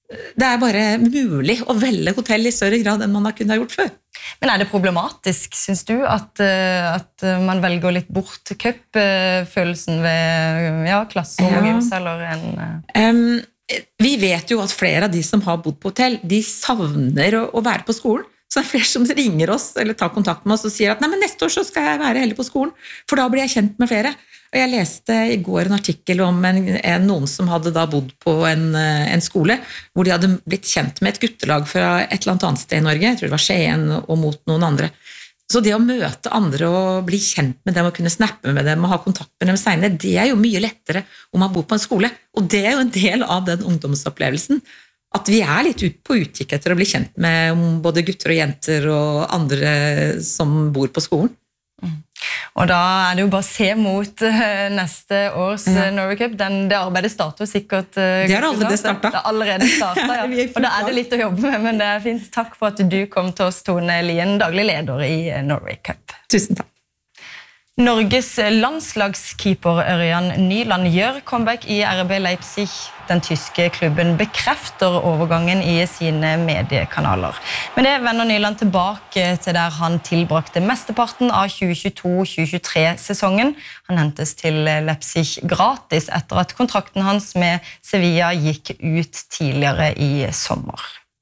[SPEAKER 5] det er bare mulig å velge hotell i større grad enn man har kunnet ha gjort før.
[SPEAKER 4] Men er det problematisk, synes du, at, at man velger litt bort cup-følelsen ved ja, klasse og gymse, eller en...
[SPEAKER 5] Um, vi vet jo at flere av de som har bodd på hotell, de savner å, å være på skolen. Så det er flere som ringer oss eller tar kontakt med oss og sier at nei, men neste år så skal jeg være heller på skolen, for da blir jeg kjent med flere. Og jeg leste i går en artikkel om en, en, noen som hadde da bodd på en, en skole, hvor de hadde blitt kjent med et guttelag fra et eller annet sted i Norge, jeg tror det var Skien og mot noen andre. Så det å møte andre og bli kjent med dem og kunne snappe med dem og ha kontakt med dem senere, det er jo mye lettere om man bor på en skole. Og det er jo en del av den ungdomsopplevelsen. At vi er litt ut på utkikk etter å bli kjent med både gutter og jenter og andre som bor på skolen.
[SPEAKER 4] Mm. Og da er det jo bare å se mot uh, neste års uh, Norway Cup. Den, det arbeidet starter sikkert. Uh,
[SPEAKER 5] det har allerede startet.
[SPEAKER 4] Det har allerede startet, ja. Og da er det litt å jobbe med, men det er fint. Takk for at du kom til oss, Tone Lien, daglig leder i Norway Cup.
[SPEAKER 5] Tusen takk.
[SPEAKER 4] Norges landslagskeeper Ørjan Nyland gjør comeback i R B Leipzig. Den tyske klubben bekrefter overgangen i sine mediekanaler. Men det vender Nyland tilbake til der han tilbrakte mesteparten av tjue tjueto tjue tjuetre-sesongen. Han hentes til Leipzig gratis etter at kontrakten hans med Sevilla gikk ut tidligere i sommer.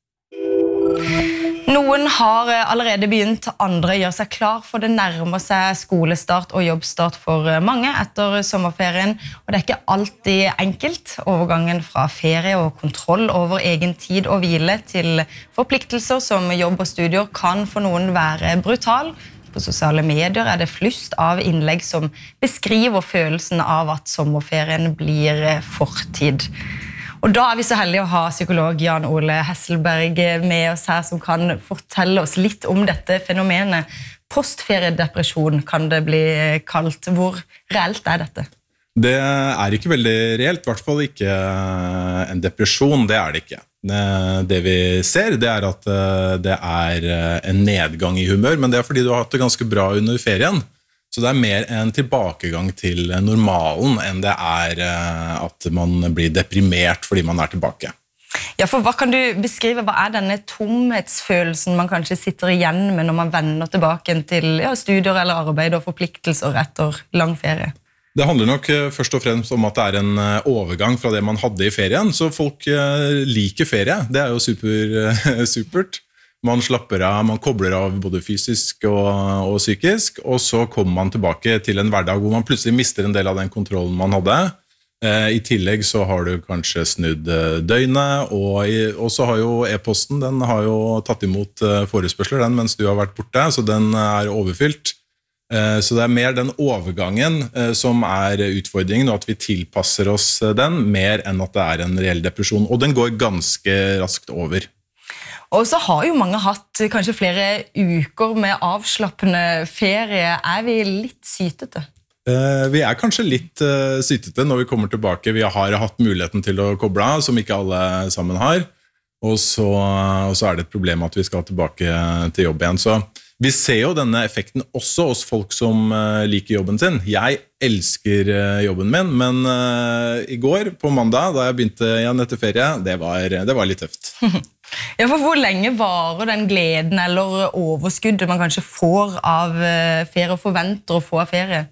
[SPEAKER 4] Noen har allerede begynt, andre gjør seg klar for det nærmer seg skolestart og jobbstart for mange etter sommerferien. Og det er ikke alltid enkelt. Overgangen fra ferie og kontroll over egen tid og hvile til forpliktelser som jobb og studier kan for noen være brutal. På sosiale medier er det flust av innlegg som beskriver følelsen av at sommerferien blir fortid. Og da er vi så heldige å ha psykolog Jan Ole Hesselberg med oss her, som kan fortelle oss litt om dette fenomenet. Postferiedepresjon kan det bli kalt. Hvor reelt er dette?
[SPEAKER 6] Det er ikke veldig reelt, i hvert fall ikke en depresjon, det er det ikke. Det vi ser, det er at det er en nedgang i humør, men det er fordi du har hatt det ganske bra under ferien. Så det er mer en tilbakegang til normalen enn det er at man blir deprimert fordi man er tilbake.
[SPEAKER 4] Ja, for hva kan du beskrive? Hva er denne tomhetsfølelsen man kanskje sitter igjen med når man vender tilbake til ja, studier eller arbeid og forpliktelser etter lang ferie?
[SPEAKER 6] Det handler nok først og fremst om at det er en overgang fra det man hadde i ferien, så folk liker ferie. Det er jo super, supert. Man slapper av, man kobler av både fysisk og, og psykisk, og så kommer man tilbake til en hverdag hvor man plutselig mister en del av den kontrollen man hadde. Eh, I tillegg så har du kanskje snudd døgnet, og, i, og så har jo e-posten, den har jo tatt imot forespørsler den mens du har vært borte, så den er overfylt. Eh, så det er mer den overgangen eh, som er utfordringen, og at vi tilpasser oss den, mer enn at det er en reell depresjon, og den går ganske raskt over.
[SPEAKER 4] Og så har jo mange hatt kanskje flere uker med avslappende ferie. Er vi litt sytete?
[SPEAKER 6] Eh, vi er kanskje litt uh, sytete når vi kommer tilbake. Vi har hatt muligheten til å koble av, som ikke alle sammen har. Og så, og så er det et problem at vi skal tilbake til jobb igjen. Så vi ser jo denne effekten også hos folk som uh, liker jobben sin. Jeg elsker uh, jobben min, men uh, i går på mandag, da jeg begynte igjen etter ferie, det var, det var litt tøft.
[SPEAKER 4] Ja, for hvor lenge varer den gleden eller overskuddet man kanskje får av ferie og forventer å få av ferie?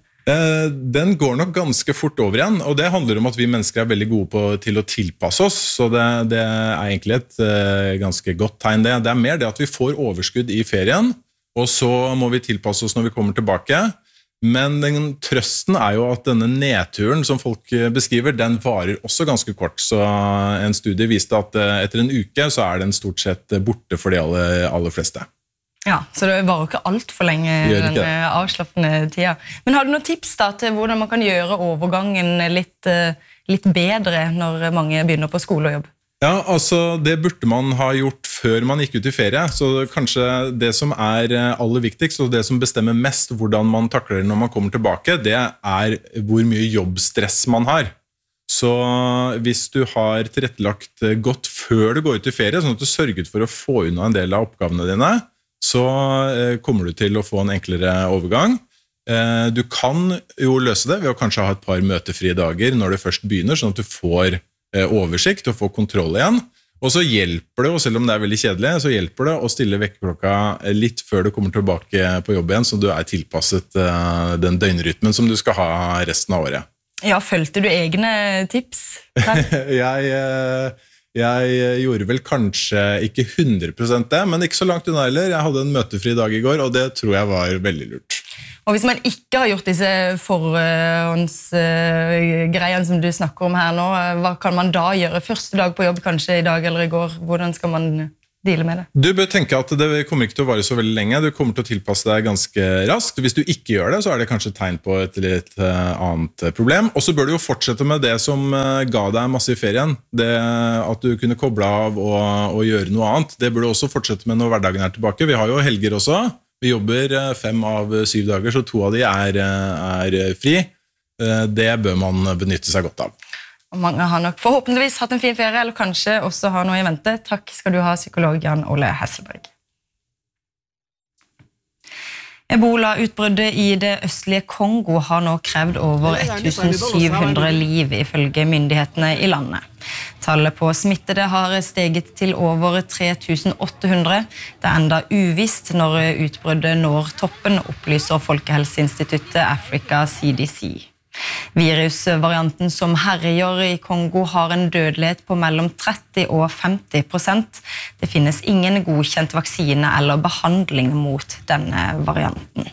[SPEAKER 6] Den går nok ganske fort over igjen, og det handler om at vi mennesker er veldig gode på, til å tilpasse oss, så det, det er egentlig et uh, ganske godt tegn det. Det er mer det at vi får overskudd i ferien, og så må vi tilpasse oss når vi kommer tilbake. Men den trøsten er jo at denne nedturen som folk beskriver, den varer også ganske kort. Så en studie viste at etter en uke så er den stort sett borte for de aller, aller fleste.
[SPEAKER 4] Ja, så det varer ikke alt for lenge den avslappende tida. Men har du noen tips da til hvordan man kan gjøre overgangen litt, litt bedre når mange begynner på skole og jobb?
[SPEAKER 6] Ja, altså det burde man ha gjort før man gikk ut i ferie, så kanskje det som er aller viktigst, og det som bestemmer mest hvordan man takler det når man kommer tilbake, det er hvor mye jobbstress man har. Så hvis du har tilrettelagt godt før du går ut i ferie, sånn at du sørget for å få unna en del av oppgavene dine, så kommer du til å få en enklere overgang. Du kan jo løse det ved å kanskje ha et par møtefrie dager når det først begynner, sånn at du får oversikt og få kontroll igjen. Og så hjelper det, og selv om det er veldig kjedelig, så hjelper det å stille vekkerklokka litt før du kommer tilbake på jobb igjen, så du er tilpasset uh, den døgnrytmen som du skal ha resten av året.
[SPEAKER 4] Ja, følte du egne tips?
[SPEAKER 6] jeg, uh, jeg gjorde vel kanskje ikke hundre prosent det, men ikke så langt unna heller. Jeg hadde en møtefri dag i går, og det tror jeg var veldig lurt.
[SPEAKER 4] Og hvis man ikke har gjort disse forhåndsgreiene som du snakker om her nå, hva kan man da gjøre? Første dag på jobb, kanskje i dag eller i går, hvordan skal man deale med det?
[SPEAKER 6] Du bør tenke at det kommer ikke til å vare så veldig lenge, du kommer til å tilpasse deg ganske raskt. Hvis du ikke gjør det, så er det kanskje et tegn på et litt annet problem. Og så bør du jo fortsette med det som ga deg masse i ferien. Det at du kunne koble av og, og gjøre noe annet. Det bør du også fortsette med når hverdagen er tilbake. Vi har jo helger også. Vi jobber fem av syv dager, så to av de er, er fri. Det bør man benytte seg godt av.
[SPEAKER 4] Og mange har nok forhåpentligvis hatt en fin ferie, eller kanskje også har noe i vente. Takk skal du ha, psykolog Jan Ole Hesselberg. Ebola-utbruddet i det østlige Kongo har nå krevd over tusen syv hundre liv ifølge myndighetene i landet. Tallet på smittede har steget til over tre tusen åtte hundre. Det er enda uvisst når utbruddet når toppen, opplyser Folkehelseinstituttet Africa C D C. Virusvarianten som herjer i Kongo har en dødelighet på mellom tretti og femti prosent. Det finnes ingen godkjent vaksine eller behandling mot denne varianten.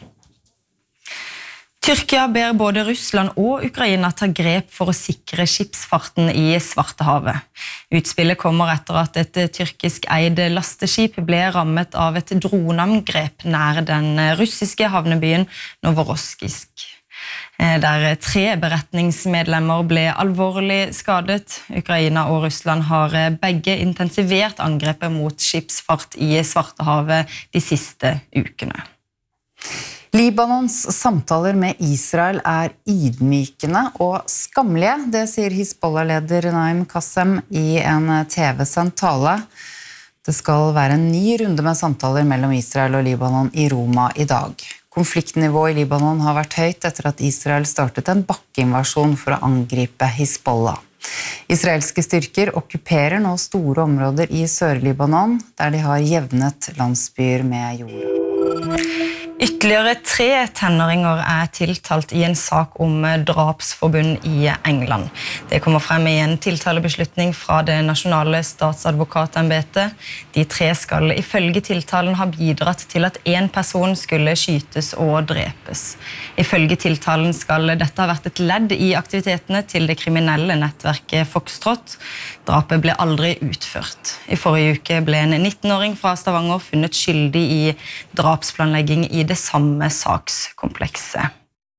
[SPEAKER 4] Tyrkia ber både Russland og Ukraina ta grep for å sikre skipsfarten i Svartehavet. Utspillet kommer etter at et tyrkisk eid lasteskip ble rammet av et droneangrep nær den russiske havnebyen Novorossijsk. Der tre beretningsmedlemmer ble alvorlig skadet. Ukraina og Russland har begge intensivert angrepet mot skipsfart i Svartehavet de siste ukene.
[SPEAKER 1] Libanons samtaler med Israel er ydmykende og skamlige, det sier Hizbollah-leder Naim Qassem i en T V-sendt tale. Det skal være en ny runde med samtaler mellom Israel og Libanon i Roma i dag. Konfliktnivået i Libanon har vært høyt etter at Israel startet en bakkeinvasjon for å angripe Hizbollah. Israelske styrker okkuperer nå store områder i Sør-Libanon, der de har jevnet landsbyer med jorden.
[SPEAKER 4] Ytterligere tre tenåringer er tiltalt i en sak om drapsforbund i England. Det kommer frem i en tiltalebeslutning fra det nasjonale statsadvokatembetet. De tre skal ifølge tiltalen ha bidratt til at en person skulle skytes og drepes. Ifølge tiltalen skal dette ha vært et ledd i aktivitetene til det kriminelle nettverket Foxtrot. Drapet ble aldri utført. I forrige uke ble en nittenåring fra Stavanger funnet skyldig i drapsplanlegging i det samme sakskomplekset.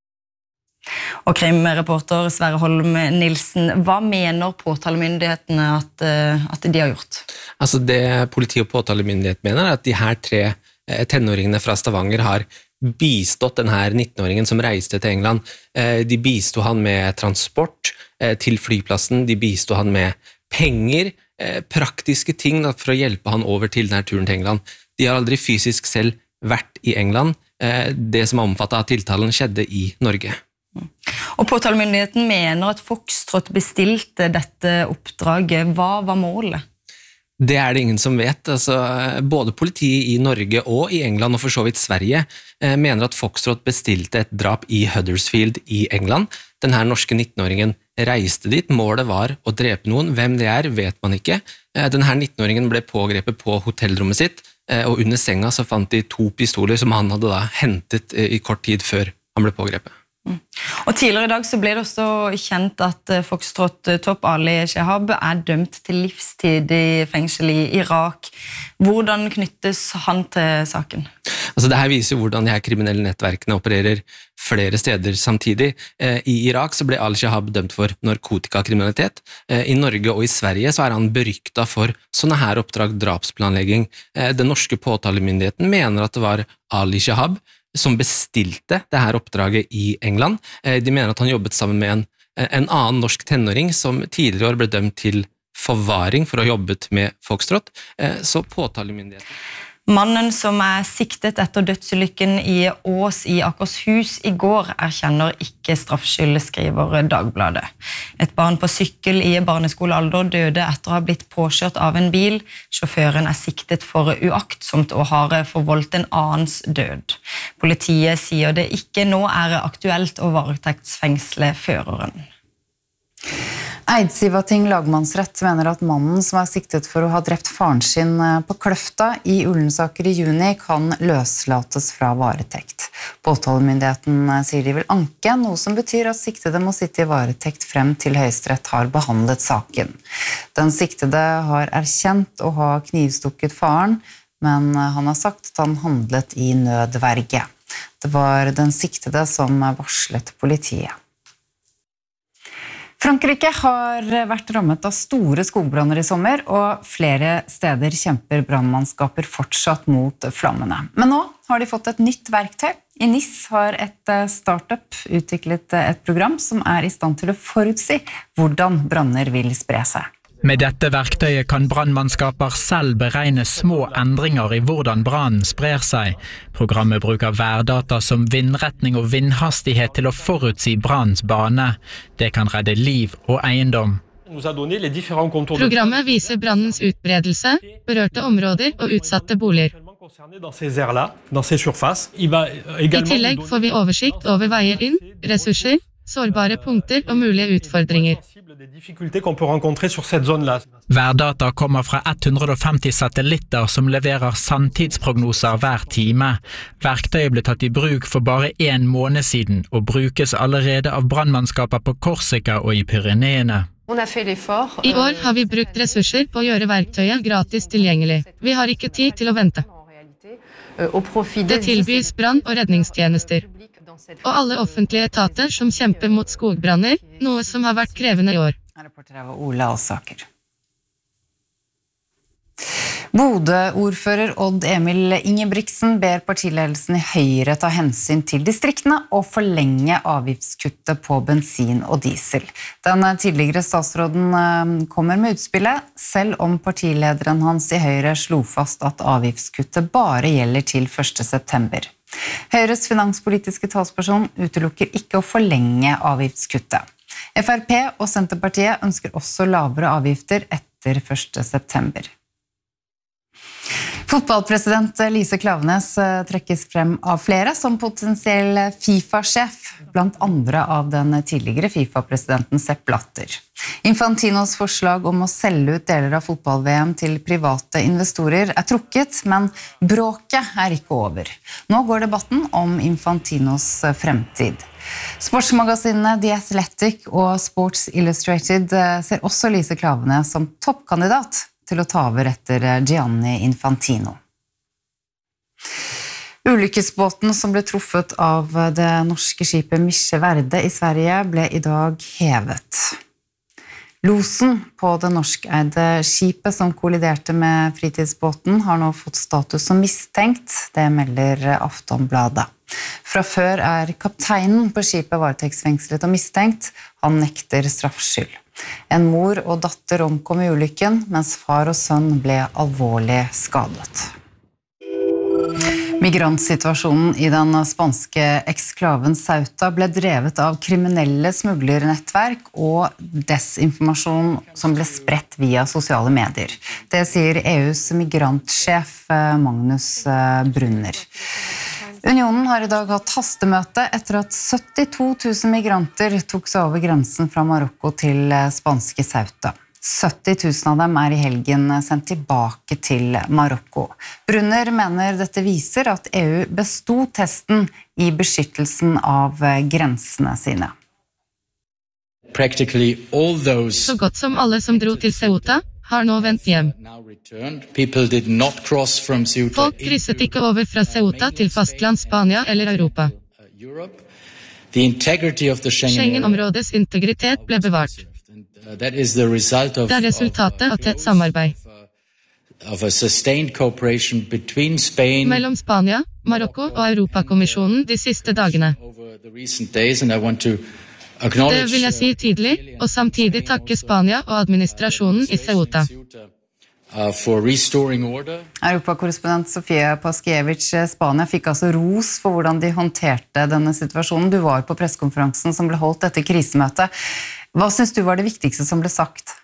[SPEAKER 4] Og krimreporter Sverre Holm Nilsen, hva mener påtalemyndighetene at, at de har gjort?
[SPEAKER 7] Altså det politi- og påtalemyndighet mener er at de her tre tenåringene fra Stavanger har bistått denne nittenåringen som reiste til England. De bistod han med transport til flyplassen, de bistod han med penger, praktiske ting for å hjelpe han over til denne turen til England. De har aldri fysisk selv vært i England. Det som er omfattet av tiltalen skjedde i Norge.
[SPEAKER 4] Og påtalemyndigheten mener at Foxtrot bestilte dette oppdraget. Hva var målet?
[SPEAKER 7] Det er det ingen som vet. Altså, både politiet i Norge og i England, og for så vidt Sverige, mener at Foxtrot bestilte et drap i Huddersfield i England. Denne norske nittenåringen reiste dit. Målet var å drepe noen. Hvem det er, vet man ikke. Denne nittenåringen ble pågrepet på hotellrommet sitt, og under senga så fant de to pistoler som han hadde da hentet i kort tid før han ble pågrepet.
[SPEAKER 4] Mm. Og tidligere i dag så ble det også kjent at Foxtrot-topp Ali Shehab er dømt til livstid i fengsel i Irak. Hvordan knyttes han til saken?
[SPEAKER 7] Altså det her viser hvordan de her kriminelle nettverkene opererer flere steder samtidig. I Irak så ble Al-Shehab dømt for narkotikakriminalitet. I Norge og i Sverige så er han beryktet for sånne her oppdrag, drapsplanlegging. Den norske påtalemyndigheten mener at det var Al-Shehab som bestilte det her oppdraget i England. De mener at han jobbet sammen med en, en annen norsk tenåring som tidligere år ble dømt til forvaring for å ha jobbet med Foxtrot. Så påtalemyndigheten.
[SPEAKER 4] Mannen som er siktet etter dødsulykken i Ås i Akershus i går erkjenner ikke straffskyld, skriver Dagbladet. Et barn på sykkel i barneskolealder døde etter å ha blitt påkjørt av en bil. Sjåføren er siktet for uaktsomt og har forvoldt en annens død. Politiet sier det ikke nå er aktuelt å varetektsfengsle føreren.
[SPEAKER 1] Eidsivating lagmannsrett mener at mannen som er siktet for å ha drept faren sin på Kløfta i Ullensaker i juni kan løslates fra varetekt. Påtalemyndigheten sier de vil anke, noe som betyr at siktede må sitte i varetekt frem til Høyesterett har behandlet saken. Den siktede har erkjent å ha knivstukket faren, men han har sagt at han handlet i nødverge. Det var den siktede som varslet politiet. Frankrike har vært rammet av store skogbranner i sommer, og flere steder kjemper brannmannskaper fortsatt mot flammene. Men nå har de fått et nytt verktøy. I Nice har et startup utviklet et program som er i stand til å forutsi hvordan branner vil spre seg.
[SPEAKER 8] Med dette verktøyet kan brannmannskaper selv beregne små endringer i hvordan brannen sprer seg. Programmet bruker værdata som vindretning og vindhastighet til å forutsi brannens bane. Det kan redde liv og eiendom.
[SPEAKER 2] Programmet viser brannens utbredelse, berørte områder og utsatte boliger. I tillegg får vi oversikt over veier inn, ressurser, sårbare punkter og mulige utfordringer.
[SPEAKER 8] Værdata kommer fra hundre og femti satellitter som leverer sanntidsprognoser hver time. Verktøyet ble tatt i bruk for bare en måned siden og brukes allerede av brannmannskaper på Korsika og i Pyreneene.
[SPEAKER 2] I år har vi brukt ressurser på å gjøre verktøyet gratis tilgjengelig. Vi har ikke tid til å vente. Det tilbys brann- og redningstjenester. Og alle offentlige etater som kjemper mot skogbranner, noe som har vært krevende i år.
[SPEAKER 1] Reporter var Ola Alsaker. Bodø-ordfører Odd Emil Ingebrigtsen ber partiledelsen i Høyre ta hensyn til distriktene og forlenge avgiftskuttet på bensin og diesel. Den tidligere statsråden kommer med utspillet, selv om partilederen hans i Høyre slo fast at avgiftskuttet bare gjelder til første september. Høyres finanspolitiske talsperson utelukker ikke å forlenge avgiftskuttet. F R P og Senterpartiet ønsker også lavere avgifter etter første september. Fotballpresident Lise Klaveness trekkes frem av flere som potensiell FIFA-sjef, blant andre av den tidligere FIFA-presidenten Sepp Blatter. Infantinos forslag om å selge ut deler av fotball-V M til private investorer er trukket, men bråket er ikke over. Nå går debatten om Infantinos fremtid. Sportsmagasinene The Athletic og Sports Illustrated ser også Lise Klaveness som toppkandidat til å ta over etter Gianni Infantino. Ulykkesbåten som ble truffet av det norske skipet Mische Verde i Sverige ble i dag hevet. Losen på det norskeide skipet som kolliderte med fritidsbåten har nå fått status som mistenkt, det melder Aftonbladet. Fra før er kapteinen på skipet varetektsfengslet og mistenkt, han nekter straffskyld. En mor og datter omkom i ulykken, mens far og sønn ble alvorlig skadet. Migrantsituasjonen i den spanske eksklaven Ceuta ble drevet av kriminelle smuglernettverk og desinformasjon som ble spredt via sosiale medier. Det sier E U's migrantsjef Magnus Brunner. Unionen har i dag hatt hastemøte etter at syttito tusen migranter tok seg over grensen fra Marokko til spanske Ceuta. sytti tusen av dem er i helgen sendt tilbake til Marokko. Brunner mener dette viser at E U besto testen i beskyttelsen av grensene sine.
[SPEAKER 2] Så godt som alle som dro til Ceuta har nå vendt hjem. Folk krysset ikke over fra Ceuta til fastland Spania eller Europa. Schengen-områdets integritet ble bevart. Det er resultatet av tett samarbeid mellom Spania, Marokko og Europakommisjonen de siste dagene. Det vil jeg si tidlig, og samtidig takke Spania og administrasjonen i Ceuta.
[SPEAKER 9] uh, for restoring order.
[SPEAKER 1] Europakorrespondent Sofia Paskiewicz, Spania fikk altså ros for hvordan de håndterte denne situasjonen. Du var på pressekonferansen som ble holdt etter krisemøtet. Hva synes du var det viktigste som ble sagt?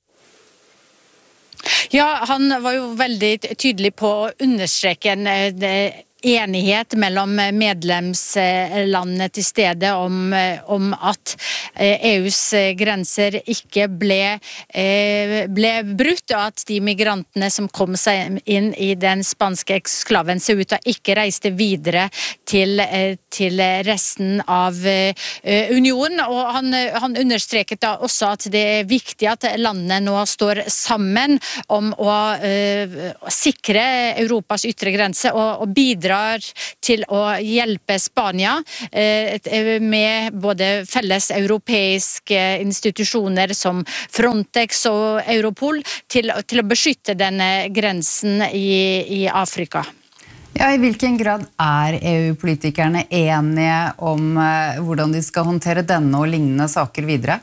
[SPEAKER 3] Ja, han var jo veldig tydelig på å understreke en enighet mellom medlemslandene til stede om, om at E U's grenser ikke ble, ble brutt, og at de migrantene som kom seg inn i den spanske eksklaven Ceuta ikke reiste videre til, til resten av unionen. Og han, han understreket da også at det er viktig at landene nå står sammen om å uh, sikre Europas ytre grense og, og bidra til å hjelpe Spania med både felles europeiske institusjoner som Frontex og Europol til, til å beskytte denne grensen i, i Afrika.
[SPEAKER 1] Ja, i hvilken grad er E U-politikerne enige om hvordan de skal håndtere denne og lignende saker videre?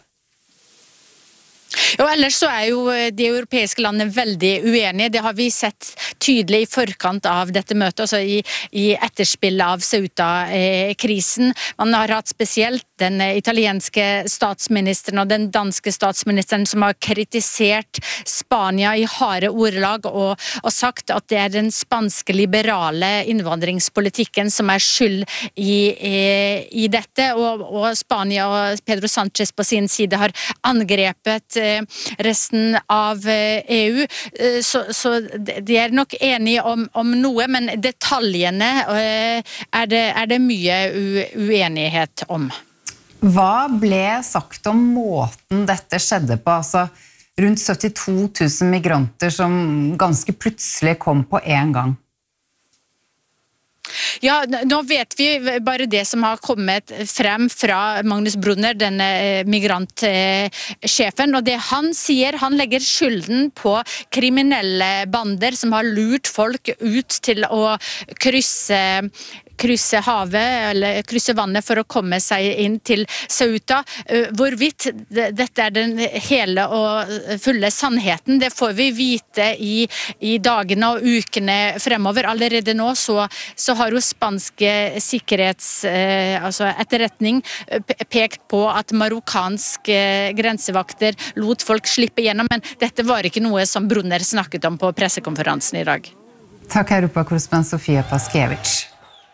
[SPEAKER 3] Og ellers så er jo de europeiske landene veldig uenige. Det har vi sett tydelig i forkant av dette møtet, altså i, i etterspillet av Ceuta-krisen. Man har hatt spesielt den italienske statsministeren og den danske statsministeren som har kritisert Spania i harde ordelag og, og sagt at det er den spanske liberale innvandringspolitikken som er skyld i, i, i dette. Og, og Spania og Pedro Sánchez på sin side har angrepet resten av E U, så, så de er nok enige om, om noe, men detaljene er det, er det mye uenighet om.
[SPEAKER 1] Hva ble sagt om måten dette skjedde på? Altså rundt syttito tusen migranter som ganske plutselig kom på en gang.
[SPEAKER 3] Ja, nå vet vi bare det som har kommet frem fra Magnus Brunner, denne migrantsjefen, og det han sier, han legger skylden på kriminelle bander som har lurt folk ut til å krysse krysse havet, eller krysse vannet for å komme seg inn til Ceuta. Hvorvidt dette er den hele og fulle sannheten, det får vi vite i, i dagene og ukene fremover. Allerede nå så, så har jo spanske sikkerhets, eh, altså etterretning, pekt på at marokkanske grensevakter lot folk slippe gjennom, men dette var ikke noe som Brunner snakket om på pressekonferansen i dag.
[SPEAKER 1] Takk, Europakorrespondent Sofia Paskiewicz.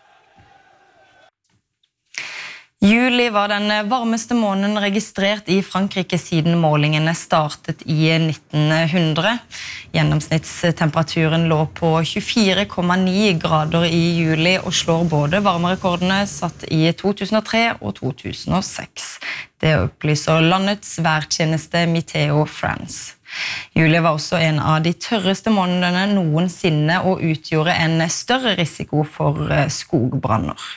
[SPEAKER 4] Juli var den varmeste måneden registrert i Frankrike siden målingene startet i nitten hundre. Gjennomsnittstemperaturen lå på tjuefire komma ni grader i juli og slår både varmerekordene satt i to tusen og tre og to tusen og seks. Det opplyser landets værtjeneste Meteo France. Juli var også en av de tørreste månedene noensinne og utgjorde en større risiko for skogbranner.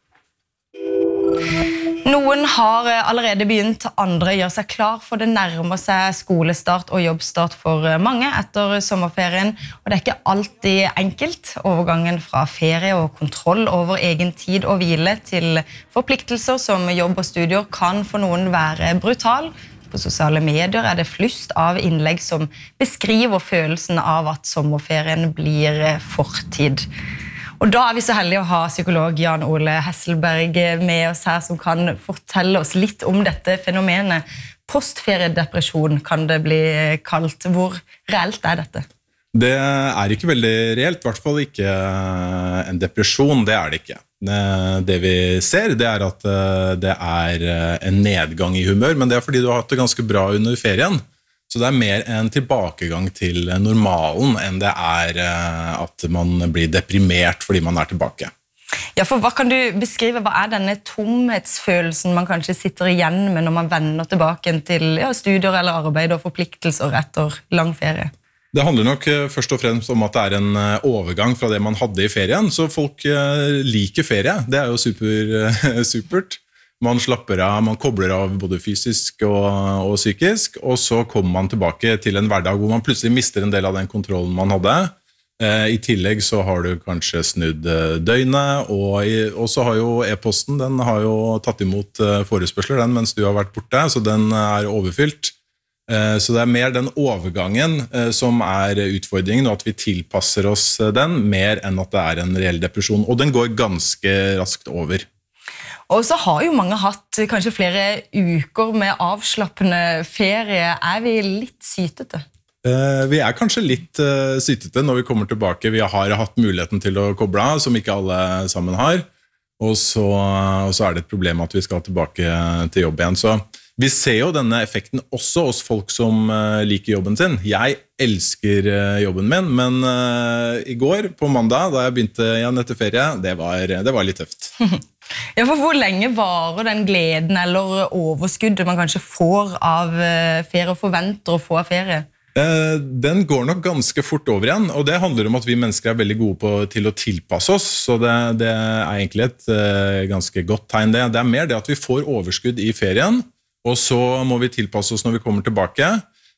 [SPEAKER 4] Noen har allerede begynt, andre gjør seg klar for det nærmer seg skolestart og jobbstart for mange etter sommerferien, og det er ikke alltid enkelt. Overgangen fra ferie og kontroll over egen tid og hvile til forpliktelser som jobb og studier kan for noen være brutal. På sosiale medier er det flust av innlegg som beskriver følelsen av at sommerferien blir fortid. Og da er vi så heldige å ha psykolog Jan Ole Hesselberg med oss her, som kan fortelle oss litt om dette fenomenet. Postferiedepresjon kan det bli kalt. Hvor reelt er dette?
[SPEAKER 6] Det er ikke veldig reelt, i hvert fall ikke en depresjon, det er det ikke. Det vi ser, det er at det er en nedgang i humør, men det er fordi du har hatt det ganske bra under ferien. Så det er mer en tilbakegang til normalen enn det er at man blir deprimert fordi man er tilbake.
[SPEAKER 4] Ja, for hva kan du beskrive? Hva er denne tomhetsfølelsen man kanskje sitter igjen med når man vender tilbake til ja, studier eller arbeid og forpliktelser etter lang ferie?
[SPEAKER 6] Det handler nok først og fremst om at det er en overgang fra det man hadde i ferien, så folk liker ferie. Det er jo super, supert. Man slapper av, man kobler av både fysisk og, og psykisk, og så kommer man tilbake til en hverdag hvor man plutselig mister en del av den kontrollen man hadde. Eh, I tillegg så har du kanskje snudd døgnet, og, i, og så har jo e-posten, den har jo tatt imot forespørsler den mens du har vært borte, så den er overfylt. Så det er mer den overgangen som er utfordringen, og at vi tilpasser oss den, mer enn at det er en reell depresjon. Og den går ganske raskt over.
[SPEAKER 4] Og så har jo mange hatt kanskje flere uker med avslappende ferie. Er vi litt sytete?
[SPEAKER 6] Vi er kanskje litt uh, sytete når vi kommer tilbake. Vi har hatt muligheten til å koble av, som ikke alle sammen har. Og så, og så er det et problem at vi skal tilbake til jobb igjen. Så vi ser jo denne effekten også hos folk som uh, liker jobben sin. Jeg elsker uh, jobben min, men uh, i går, på mandag, da jeg begynte igjen etter ferie, det var, det var litt tøft.
[SPEAKER 4] Ja, for hvor lenge varer den gleden eller overskuddet man kanskje får av ferie og forventer å få av ferie?
[SPEAKER 6] Den går nok ganske fort over igjen, og det handler om at vi mennesker er veldig gode på, til å tilpasse oss, så det, det er egentlig et uh, ganske godt tegn det. Det er mer det at vi får overskudd i ferien, og så må vi tilpasse oss når vi kommer tilbake,